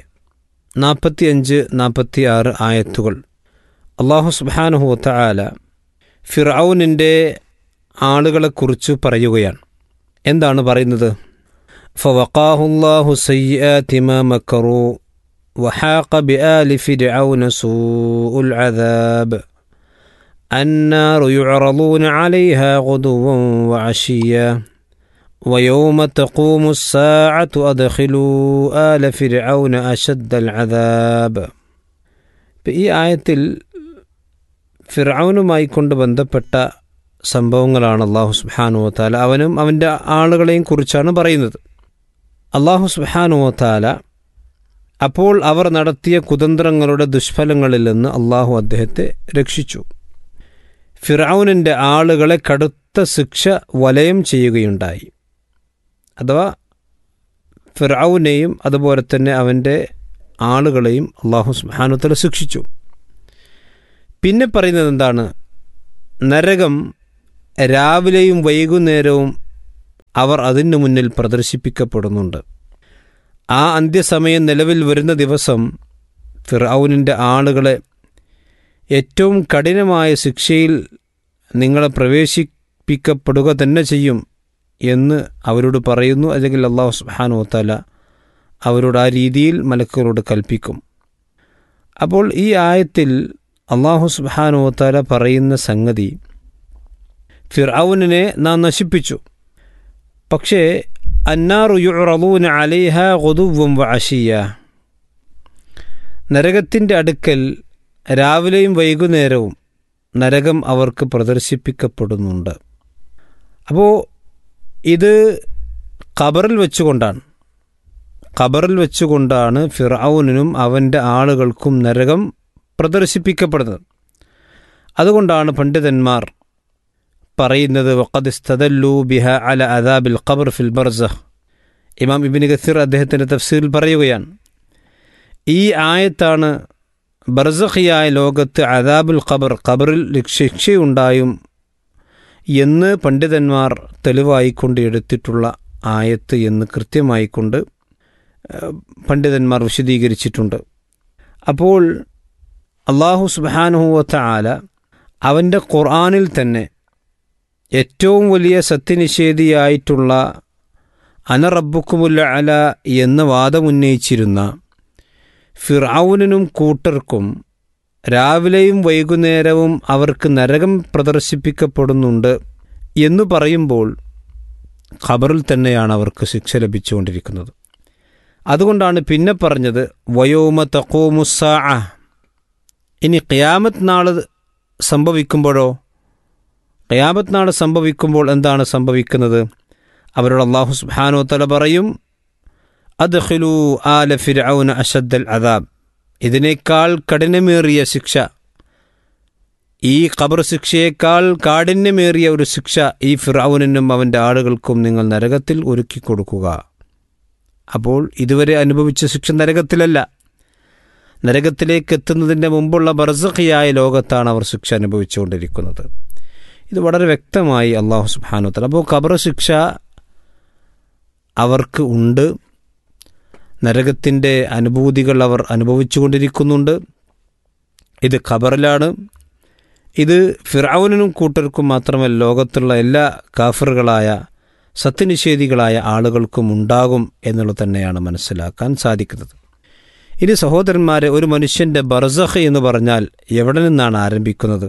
45-46 ആയത്തുകൾ അല്ലാഹു സുബ്ഹാനഹു വ തആല ഫിർഔനിൻ്റെ ആളുകളെക്കുറിച്ച് പറയുകയാണ്. എന്താണ് പറയുന്നത്? ഫവഖാഹുല്ലാഹു സയ്യിആതി മാ മക്കറൂ വഹാഖ ബിആലി ഫിർഔന സൂഉൽ അദാബ് അന്നാറു യുഅറദൂന അലൈഹാ ഗുദുവൻ വഅശിയ്യ ويوم تقوم الساعة أدخلوا آل فرعون أشد العذاب. ഈ ആയത്തിൽ ഫിർഔനുമായി കൊണ്ട് ബന്ധപ്പെട്ട സംഭവങ്ങളാണ് അല്ലാഹു സുബ്ഹാനഹു വ തആല അവനും അവൻ്റെ ആളുകളെയും കുറിച്ചാണ് പറയുന്നത്. അല്ലാഹു സുബ്ഹാനഹു വ തആല അപ്പോൾ അവർ നടത്തിയ കുതന്ത്രങ്ങളുടെ ദുഷ്ഫലങ്ങളിൽ നിന്ന് അല്ലാഹു അദ്ദേഹത്തെ രക്ഷിച്ചു. ഫിർഔനിൻ്റെ ആളുകളെ കടുത്ത ശിക്ഷ വലയം ചെയ്യുകയുണ്ടായി. അഥവാ ഫിർഔനെയും അതുപോലെ തന്നെ അവൻ്റെ ആളുകളെയും അല്ലാഹു സുബ്ഹാനഹു വ തആല ശിക്ഷിച്ചു. പിന്നെ പറയുന്നത് എന്താണ്? നരകം രാവിലെയും വൈകുന്നേരവും അവർ അതിനു മുന്നിൽ പ്രദർശിപ്പിക്കപ്പെടുന്നുണ്ട്. ആ അന്ത്യസമയം നിലവിൽ വരുന്ന ദിവസം ഫിർഔനിൻ്റെ ആളുകളെ ഏറ്റവും കഠിനമായ ശിക്ഷയിൽ നിങ്ങളെ പ്രവേശിപ്പിക്കപ്പെടുക തന്നെ ചെയ്യും എന്ന് അവരോട് പറയുന്നു. അല്ലെങ്കിൽ അല്ലാഹു സുബ്ഹാനഹു വ തആല അവരോട് ആ രീതിയിൽ മലക്കുകളോട് കൽപ്പിക്കും. അപ്പോൾ ഈ ആയത്തിൽ അല്ലാഹു സുബ്ഹാനഹു വ തആല പറയുന്ന സംഗതി ഫിർഔനിനെ നാം നശിപ്പിച്ചു. പക്ഷേ അന്നാറു യുഅറദൂന അലൈഹാ ഗുദുവൻ വഅശിയ്യ, നരകത്തിൻ്റെ അടുക്കൽ രാവിലെയും വൈകുന്നേരവും നരകം അവർക്ക് പ്രദർശിപ്പിക്കപ്പെടുന്നുണ്ട്. അപ്പോൾ ഇത് ഖബറിൽ വെച്ചുകൊണ്ടാണ് ഫിർഔനിനും അവൻ്റെ ആളുകൾക്കും നരകം പ്രദർശിപ്പിക്കപ്പെടുന്നത്. അതുകൊണ്ടാണ് പണ്ഡിതന്മാർ പറയുന്നത് വഖദ് ഇസ്തദല്ലു ബിഹ അല അദാബിൽ ഖബർ ഫിൽ ബർസഖ്. ഇമാം ഇബ്നു കസീർ അദ്ദേഹത്തിൻ്റെ തഫ്സീറിൽ പറയുകയാണ്, ഈ ആയത്താണ് ബർസഖിയായ ലോകത്ത് അദാബുൽ ഖബറിൽ ശിക്ഷയുണ്ടായും എന്ന് പണ്ഡിതന്മാർ തെളിവായിക്കൊണ്ട് എടുത്തിട്ടുള്ള ആയത്ത് എന്ന് കൃത്യമായിക്കൊണ്ട് പണ്ഡിതന്മാർ വിശദീകരിച്ചിട്ടുണ്ട്. അപ്പോൾ അല്ലാഹു സുബ്ഹാനഹു വ തആല അവൻ്റെ ഖുർആനിൽ തന്നെ ഏറ്റവും വലിയ സത്യനിഷേധിയായിട്ടുള്ള അന റബ്ബുക്കുമുൽ അല എന്ന വാദമുന്നയിച്ചിരുന്ന ഫിർഔനിനും കൂട്ടർക്കും രാവിലെയും വൈകുന്നേരവും അവർക്ക് നരകം പ്രദർശിപ്പിക്കപ്പെടുന്നുണ്ട് എന്ന് പറയുമ്പോൾ ഖബറിൽ തന്നെയാണ് അവർക്ക് ശിക്ഷ ലഭിച്ചുകൊണ്ടിരിക്കുന്നത്. അതുകൊണ്ടാണ് പിന്നെ പറഞ്ഞത് വയൗമ തഖൂമുസ്സാഅ. ഇനി ഖിയാമത്ത് നാൾ സംഭവിക്കുമ്പോഴോ? ഖിയാമത്ത് നാൾ സംഭവിക്കുമ്പോൾ എന്താണ് സംഭവിക്കുന്നത്? അവരോട് അല്ലാഹു സുബ്ഹാനഹു വ തആല പറയും അദ്ഖിലൂ ആല ഫിർഔന അശദ്ദൽ അദാബ്. ഇതിനേക്കാൾ കഠിനമേറിയ ശിക്ഷ, ഈ ഖബർ ശിക്ഷയേക്കാൾ കാഠിന്യമേറിയ ഒരു ശിക്ഷ ഈ ഫിർഔനിനും അവൻ്റെ ആളുകൾക്കും നിങ്ങൾ നരകത്തിൽ ഒരുക്കി കൊടുക്കുക. അപ്പോൾ ഇതുവരെ അനുഭവിച്ച ശിക്ഷ നരകത്തിലല്ല, നരകത്തിലേക്ക് എത്തുന്നതിൻ്റെ മുമ്പുള്ള ബർസഖിയായ ലോകത്താണ് അവർ ശിക്ഷ അനുഭവിച്ചുകൊണ്ടിരിക്കുന്നത്. ഇത് വളരെ വ്യക്തമായി അല്ലാഹു സുബ്ഹാനഹു വ തആല. അപ്പോൾ ഖബർ ശിക്ഷ അവർക്ക് ഉണ്ട്, നരകത്തിൻ്റെ അനുഭൂതികൾ അവർ അനുഭവിച്ചു കൊണ്ടിരിക്കുന്നുണ്ട്. ഇത് ഖബറിലാണ്. ഇത് ഫിർഔനും കൂട്ടർക്കും മാത്രമല്ല ലോകത്തുള്ള എല്ലാ കാഫിറുകളായ സത്യനിഷേധികളായ ആളുകൾക്കും ഉണ്ടാകും എന്നുള്ളത് തന്നെയാണ് മനസ്സിലാക്കാൻ സാധിക്കുന്നത്. ഇനി സഹോദരന്മാരെ, ഒരു മനുഷ്യൻ്റെ ബർസഖ് എന്ന് പറഞ്ഞാൽ എവിടെ നിന്നാണ് ആരംഭിക്കുന്നത്?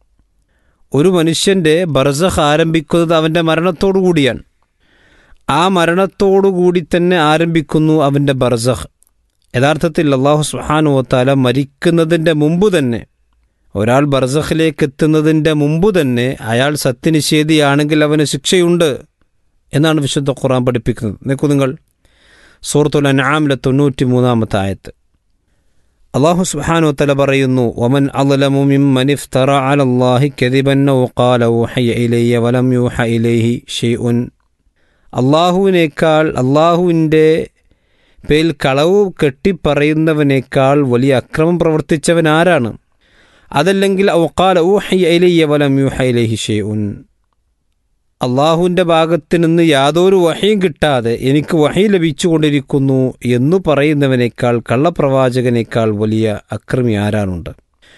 ഒരു മനുഷ്യൻ്റെ ബർസഖ് ആരംഭിക്കുന്നത് അവൻ്റെ മരണത്തോടു കൂടിയാണ്. ആ മരണത്തോടു കൂടി തന്നെ ആരംഭിക്കുന്നു അവൻ്റെ ബർസഖ്. യഥാർത്ഥത്തിൽ അല്ലാഹു സുബ്ഹാനഹു വ തആല മരിക്കുന്നതിൻ്റെ മുമ്പ് തന്നെ, ഒരാൾ ബർസഖിലേക്ക് എത്തുന്നതിൻ്റെ മുമ്പ് തന്നെ അയാൾ സത്യനിഷേധിയാണെങ്കിൽ അവന് ശിക്ഷയുണ്ട് എന്നാണ് വിശുദ്ധ ഖുർആൻ പഠിപ്പിക്കുന്നത്. നോക്കൂ നിങ്ങൾ, സൂറത്തുൽ അൻആമിലെ 93-ാമത്തെ ആയത്ത് അല്ലാഹു സുബ്ഹാനഹു വ തആല പറയുന്നു, വമൻ അളലമു മിമ്മൻ ഇഫ്തറ അലല്ലാഹി കദിബൻ ഔ ഖാല ഊഹിയ ഇലയ്യ വലം യൂഹ ഇലൈഹി ഷൈഉൻ. അള്ളാഹുവിനേക്കാൾ, അള്ളാഹുവിൻ്റെ പേരിൽ കളവ് കെട്ടിപ്പറയുന്നവനേക്കാൾ വലിയ അക്രമം പ്രവർത്തിച്ചവൻ ആരാണ്? അതല്ലെങ്കിൽ ഔ ഖാല ഊഹിയ ഇലയ്യ വലം യൂഹ ഇലൈഹി ഷൈഉൻ, അള്ളാഹുവിൻ്റെ ഭാഗത്ത് നിന്ന് യാതൊരു വഹിയും കിട്ടാതെ എനിക്ക് വഹി ലഭിച്ചുകൊണ്ടിരിക്കുന്നു എന്നു പറയുന്നവനേക്കാൾ, കള്ളപ്രവാചകനേക്കാൾ വലിയ അക്രമി ആരാനുണ്ട്?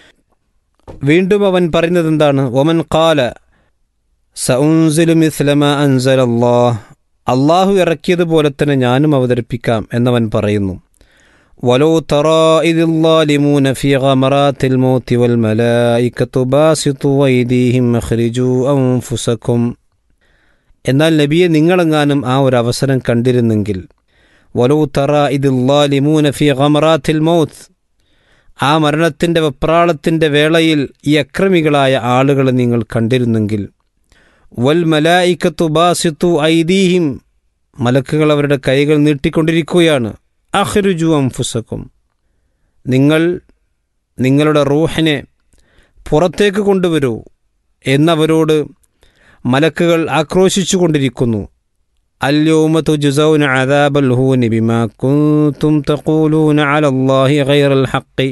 വീണ്ടും അവൻ പറയുന്നത് എന്താണ്? വമൻ ഖാല സഉൻസിലു മിസ്ല മാ അൻസലല്ലാഹ്, അള്ളാഹു ഇറക്കിയതുപോലെ തന്നെ ഞാനും അവതരിപ്പിക്കാം എന്നവൻ പറയുന്നു. വലൗ തറാ ഇദിൽ ളാലിമൂന ഫീ ഗമറാത്തിൽ മൗതി വൽ മലായികതു ബാസിതു അയ്ദീഹിം അഖ്രിജൂ അൻഫുസകും. എന്നാൽ നബിയെ, നിങ്ങളെങ്ങാനും ആ ഒരു അവസരം കണ്ടിരുന്നെങ്കിൽ, വലൗ തറാ ഇദിൽ ളാലിമൂന ഫീ ഗമറാത്തിൽ മൗത്, ആ മരണത്തിൻ്റെ വെപ്രാളത്തിൻ്റെ വേളയിൽ ഈ അക്രമികളായ ആളുകളെ നിങ്ങൾ കണ്ടിരുന്നെങ്കിൽ, വൽ മലായികതു ബാസിതു ഐദീഹിം, മലക്കുകൾ അവരുടെ കൈകൾ നീട്ടിക്കൊണ്ടിരിക്കുകയാണ്, അഖ്രിജൂ അൻഫുസകും, നിങ്ങൾ നിങ്ങളുടെ റൂഹിനെ പുറത്തേക്ക് കൊണ്ടുവരൂ എന്നവരോട് മലക്കുകൾ ആക്രോശിച്ചു കൊണ്ടിരിക്കുന്നു. അൽയൗമ തുജ്സൗന അദാബൽ ഹൂനി ബിമാ കുൻതും തഖൂലൂന അലല്ലാഹി ഗൈറൽ ഹഖ്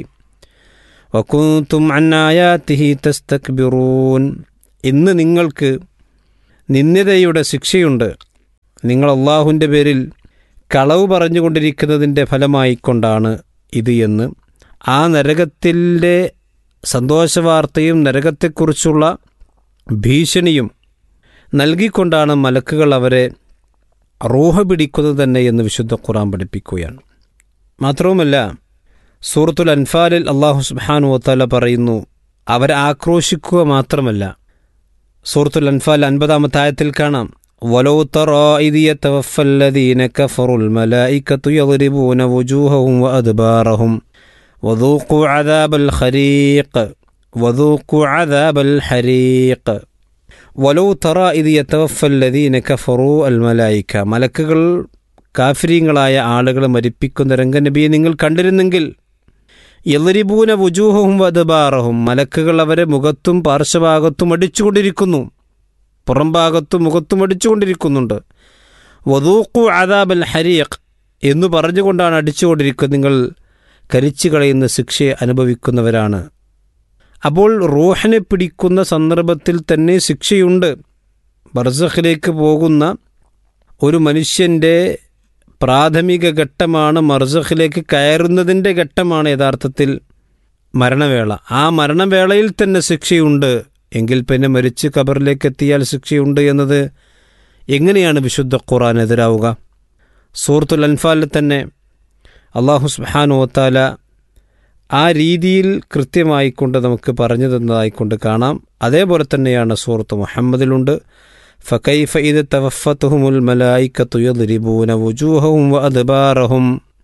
വകുൻതും അൻ ആയാതിഹി തസ്തക്ബിറൂൻ. ഇന്ന് നിങ്ങൾക്ക് നിന്ദ്യതയുടെ ശിക്ഷയുണ്ട്, നിങ്ങൾ അള്ളാഹുവിൻ്റെ പേരിൽ കളവ് പറഞ്ഞുകൊണ്ടിരിക്കുന്നതിൻ്റെ ഫലമായിക്കൊണ്ടാണ് ഇത് എന്ന് ആ നരകത്തിൻ്റെ സന്തോഷവാർത്തയും നരകത്തെക്കുറിച്ചുള്ള ഭീഷണിയും നൽകിക്കൊണ്ടാണ് മലക്കുകൾ അവരെ റൂഹ് പിടിക്കുന്നത് തന്നെ എന്ന് വിശുദ്ധ ഖുർആൻ പഠിപ്പിക്കുകയാണ്. മാത്രവുമല്ല, സൂറത്തുൽ അൻഫാലിൽ അല്ലാഹു സുബ്ഹാനഹു വ തആല പറയുന്നു, അവരെ ആക്രോശിക്കുക മാത്രമല്ല, സൂറത്തുൽ അൻഫാൽ 50-ാമത്തെ ആയത്തിൽ കാണാം, വലൗ തറാ ഇദ് യതവഫല്ലദീന കഫറുൽ മലായികതു യദ്രിബൂന വുജൂഹഹും വഅദ്ബാറഹും വദൂഖു അദാബൽ ഖരീഖ് വദൂഖു അദാബൽ ഹരീഖ്. വലൗ തറാ ഇദ് യതവഫല്ലദീന കഫറു അൽ മലായിക, മലക്കുകൾ കാഫിരീങ്ങളായ ആളുകളെ മരിപ്പിക്കുന്ന രംഗം നബിയെ നിങ്ങൾ കണ്ടിരുന്നെങ്കിൽ, യദ്രിബൂന വുജൂഹഹും വഅദ്ബാറഹും, മലക്കുകൾ അവരെ മുഖത്തും പാർശ്വഭാഗത്തും അടിച്ചുകൊണ്ടിരിക്കുന്നു, പുറംഭാഗത്തും മുഖത്തും അടിച്ചുകൊണ്ടിരിക്കുന്നുണ്ട്. വദൂഖു അദാബൽ ഹരീഖ് എന്നു പറഞ്ഞുകൊണ്ടാണ് അടിച്ചുകൊണ്ടിരിക്കുന്നത്, നിങ്ങൾ കരിച്ചു കളയുന്ന ശിക്ഷയെ അനുഭവിക്കുന്നവരാണ്. അപ്പോൾ റൂഹിനെ പിടിക്കുന്ന സന്ദർഭത്തിൽ തന്നെ ശിക്ഷയുണ്ട്. ബർസഖിലേക്ക് പോകുന്ന ഒരു മനുഷ്യൻ്റെ പ്രാഥമിക ഘട്ടമാണ്, ബർസഖിലേക്ക് കയറുന്നതിൻ്റെ ഘട്ടമാണ് യഥാർത്ഥത്തിൽ മരണവേള. ആ മരണവേളയിൽ തന്നെ ശിക്ഷയുണ്ട് എങ്കിൽ പിന്നെ മരിച്ച് ഖബറിലേക്ക് എത്തിയാൽ ശിക്ഷയുണ്ട് എന്നത് എങ്ങനെയാണ് വിശുദ്ധ ഖുർആൻ എതിരാവുക? സൂറത്തുൽ അൻഫാലിൽ തന്നെ അല്ലാഹു സുബ്ഹാനഹു വ തആല ആ രീതിയിൽ കൃത്യമായിക്കൊണ്ട് നമുക്ക് പറഞ്ഞു തന്നതായിക്കൊണ്ട് കാണാം. അതേപോലെ തന്നെയാണ് സൂറത്ത് മുഹമ്മദിലുണ്ട്, ഫകൈഫ ഇദ് തവഫത്തുഹുമുൽ മലായികതു യദ്രിബൂന വുജൂഹഹും വഅദ്ബാറഹും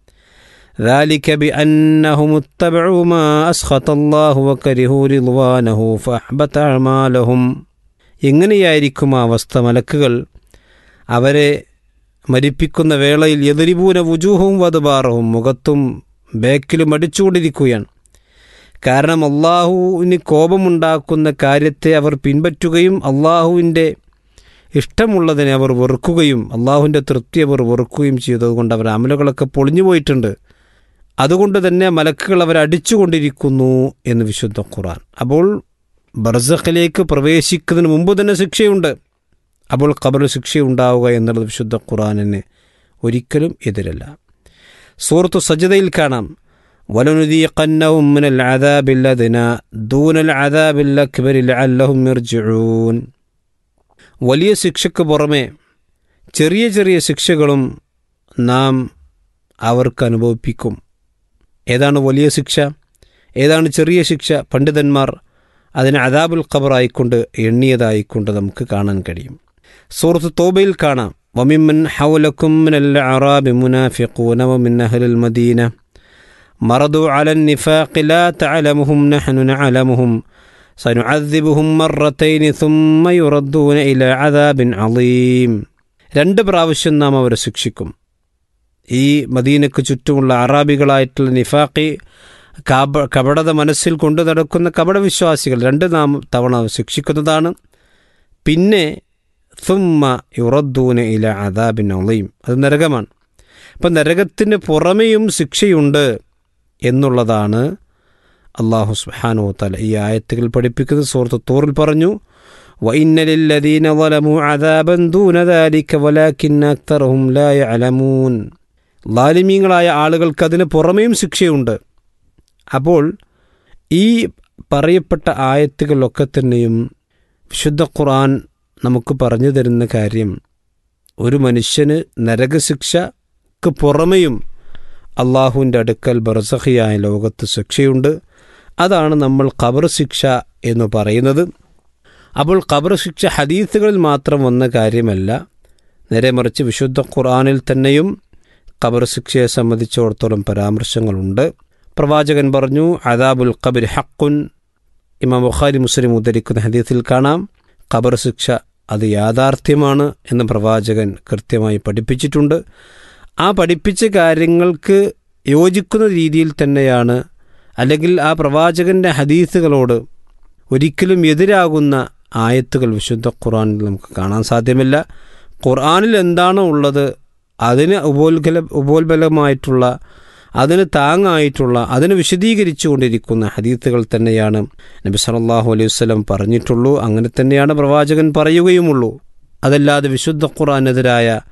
ذلك بأنهم اتبعوا ما أسخط الله وكرهوا رضوانه فأحبط أعمالهم. എങ്ങനെയായിരിക്കും ആ അവസ്ഥ? മലക്കുകൾ അവരെ മരിപ്പിക്കുന്ന വേളയിൽ യദ്രിബൂന വുജൂഹും വഅദ്ബാറഹും, മുഖത്തും ബേക്കിലും അടിച്ചുകൊണ്ടിരിക്കുകയാണ്. കാരണം അള്ളാഹുവിന് കോപമുണ്ടാക്കുന്ന കാര്യത്തെ അവർ പിൻപറ്റുകയും അള്ളാഹുവിൻ്റെ ഇഷ്ടമുള്ളതിനെ അവർ വെറുക്കുകയും അള്ളാഹുവിൻ്റെ തൃപ്തി അവർ വെറുക്കുകയും ചെയ്തതുകൊണ്ട് അവർ അമലുകളൊക്കെ പൊളിഞ്ഞു പോയിട്ടുണ്ട്. അതുകൊണ്ട് തന്നെ മലക്കുകൾ അവരെ അടിച്ചുകൊണ്ടിരിക്കുന്നു എന്ന് വിശുദ്ധ ഖുർആൻ. അപ്പോൾ ബർസഖിലേക്ക് പ്രവേശിക്കുന്നതിന് മുമ്പ് തന്നെ ശിക്ഷയുണ്ട്. അപ്പോൾ ഖബറിൽ ശിക്ഷയുണ്ടാവുക എന്നുള്ളത് വിശുദ്ധ ഖുർആനിന് ഒരിക്കലും എതിരല്ല. സൂറത്തു സജ്ദയിൽ കാണാം, വലനുദീഖന്നഹും മിനൽ അദാബിൽ അദ്നാ ദൂനൽ അദാബിൽ അക്ബരി ലഅല്ലഹും യർജിഊൻ. വലിയ ശിക്ഷയ്ക്ക് പുറമെ ചെറിയ ചെറിയ ശിക്ഷകളും നാം അവർക്ക് അനുഭവിപ്പിക്കും. ഏതാണ് വലിയ ശിക്ഷ, ഏതാണ് ചെറിയ ശിക്ഷ? പണ്ഡിതന്മാർ അതിനെ അദാബുൽ ഖബറായിക്കൊണ്ട് എണ്ണിയതായിക്കൊണ്ട് നമുക്ക് കാണാൻ കഴിയും. സൂറത്ത് തൗബയിൽ കാണാം, വമിമ്മൻ ഹൗലക്കും മിനൽ അഅറാബി മുനാഫിഖൂന വമിൻ അഹ്ലിൽ മദീന മറദു അലൻ നിഫാഖി ലാ തഅലമുഹും നഹ്നു നഅലമുഹും സനുഅദ്ദിബുഹും മർറതൈനി സുമ്മ യുറദ്ദൂന ഇലാ അദാബിൻ അളീം. 2 പ്രാവശ്യം നാം അവരെ ശിക്ഷിക്കും. ഈ മദീനയ്ക്ക് ചുറ്റുമുള്ള അറാബികളായിട്ടുള്ള നിഫാഖി കപടത മനസ്സിൽ കൊണ്ടു നടക്കുന്ന കപടവിശ്വാസികൾ 2 തവണ ശിക്ഷിക്കുന്നതാണ്. പിന്നെ സുമ്മ യുറദ്ദൂന ഇലാ അദാബിൻ അളീം, അത് നരകമാണ്. അപ്പം നരകത്തിന് പുറമെയും ശിക്ഷയുണ്ട് എന്നുള്ളതാണ് അല്ലാഹു സുബ്ഹാനഹു വ തആല ഈ ആയത്തുകൾ പഠിപ്പിക്കുന്നത്. സൂറത്ത് തൂറിൽ പറഞ്ഞു, വഇന്ന ലില്ലദീന ളലമു അദാബൻ ദൂന ദാലിക വലാകിന്ന അക്തറഹും ലാ യഅലമൂൻ. ളാലിമീങ്ങളായ ആളുകൾക്ക് അതിന് പുറമെയും ശിക്ഷയുണ്ട്. അപ്പോൾ ഈ പറയപ്പെട്ട ആയത്തുകളൊക്കെ തന്നെയും വിശുദ്ധ ഖുർആൻ നമുക്ക് പറഞ്ഞു തരുന്ന കാര്യം, ഒരു മനുഷ്യന് നരകശിക്ഷക്ക് പുറമെയും അള്ളാഹുവിൻ്റെ അടുക്കൽ ബർസഖിയായ ലോകത്ത് ശിക്ഷയുണ്ട്. അതാണ് നമ്മൾ ഖബർ ശിക്ഷ എന്ന് പറയുന്നത്. അപ്പോൾ ഖബർ ശിക്ഷ ഹദീസുകളിൽ മാത്രം വന്ന കാര്യമല്ല, നേരെ മറിച്ച് വിശുദ്ധ ഖുർആനിൽ തന്നെയും ഖബർ ശിക്ഷയെ സംബന്ധിച്ചിടത്തോളം പരാമർശങ്ങളുണ്ട്. പ്രവാചകൻ പറഞ്ഞു, അദാബുൽ ഖബരി ഹഖുൻ. ഇമാം ബുഖാരി മുസ്ലിം ഉദ്ധരിക്കുന്ന ഹദീസിൽ കാണാം, ഖബർ ശിക്ഷ അത് യാഥാർത്ഥ്യമാണ് എന്ന് പ്രവാചകൻ കൃത്യമായി പഠിപ്പിച്ചിട്ടുണ്ട്. ആ പഠിപ്പിച്ച കാര്യങ്ങൾക്ക് യോജിക്കുന്ന രീതിയിൽ തന്നെയാണ്, അല്ലെങ്കിൽ ആ പ്രവാചകൻ്റെ ഹദീസുകളോട് ഒരിക്കലും എതിരാകുന്ന ആയത്തുകൾ വിശുദ്ധ ഖുർആനിൽ നമുക്ക് കാണാൻ സാധ്യമല്ല. ഖുർആനിൽ എന്താണോ ഉള്ളത് അതിന് ഉപോത്ബലമായിട്ടുള്ള, അതിന് താങ്ങായിട്ടുള്ള, അതിന് വിശദീകരിച്ചു കൊണ്ടിരിക്കുന്ന ഹദീസുകൾ തന്നെയാണ് നബി സല്ലല്ലാഹു അലൈഹി വസല്ലം പറഞ്ഞിട്ടുള്ളൂ. അങ്ങനെ തന്നെയാണ് പ്രവാചകൻ പറയുകയുമുള്ളൂ. അതല്ലാതെ വിശുദ്ധ ഖുർആനെതിരായ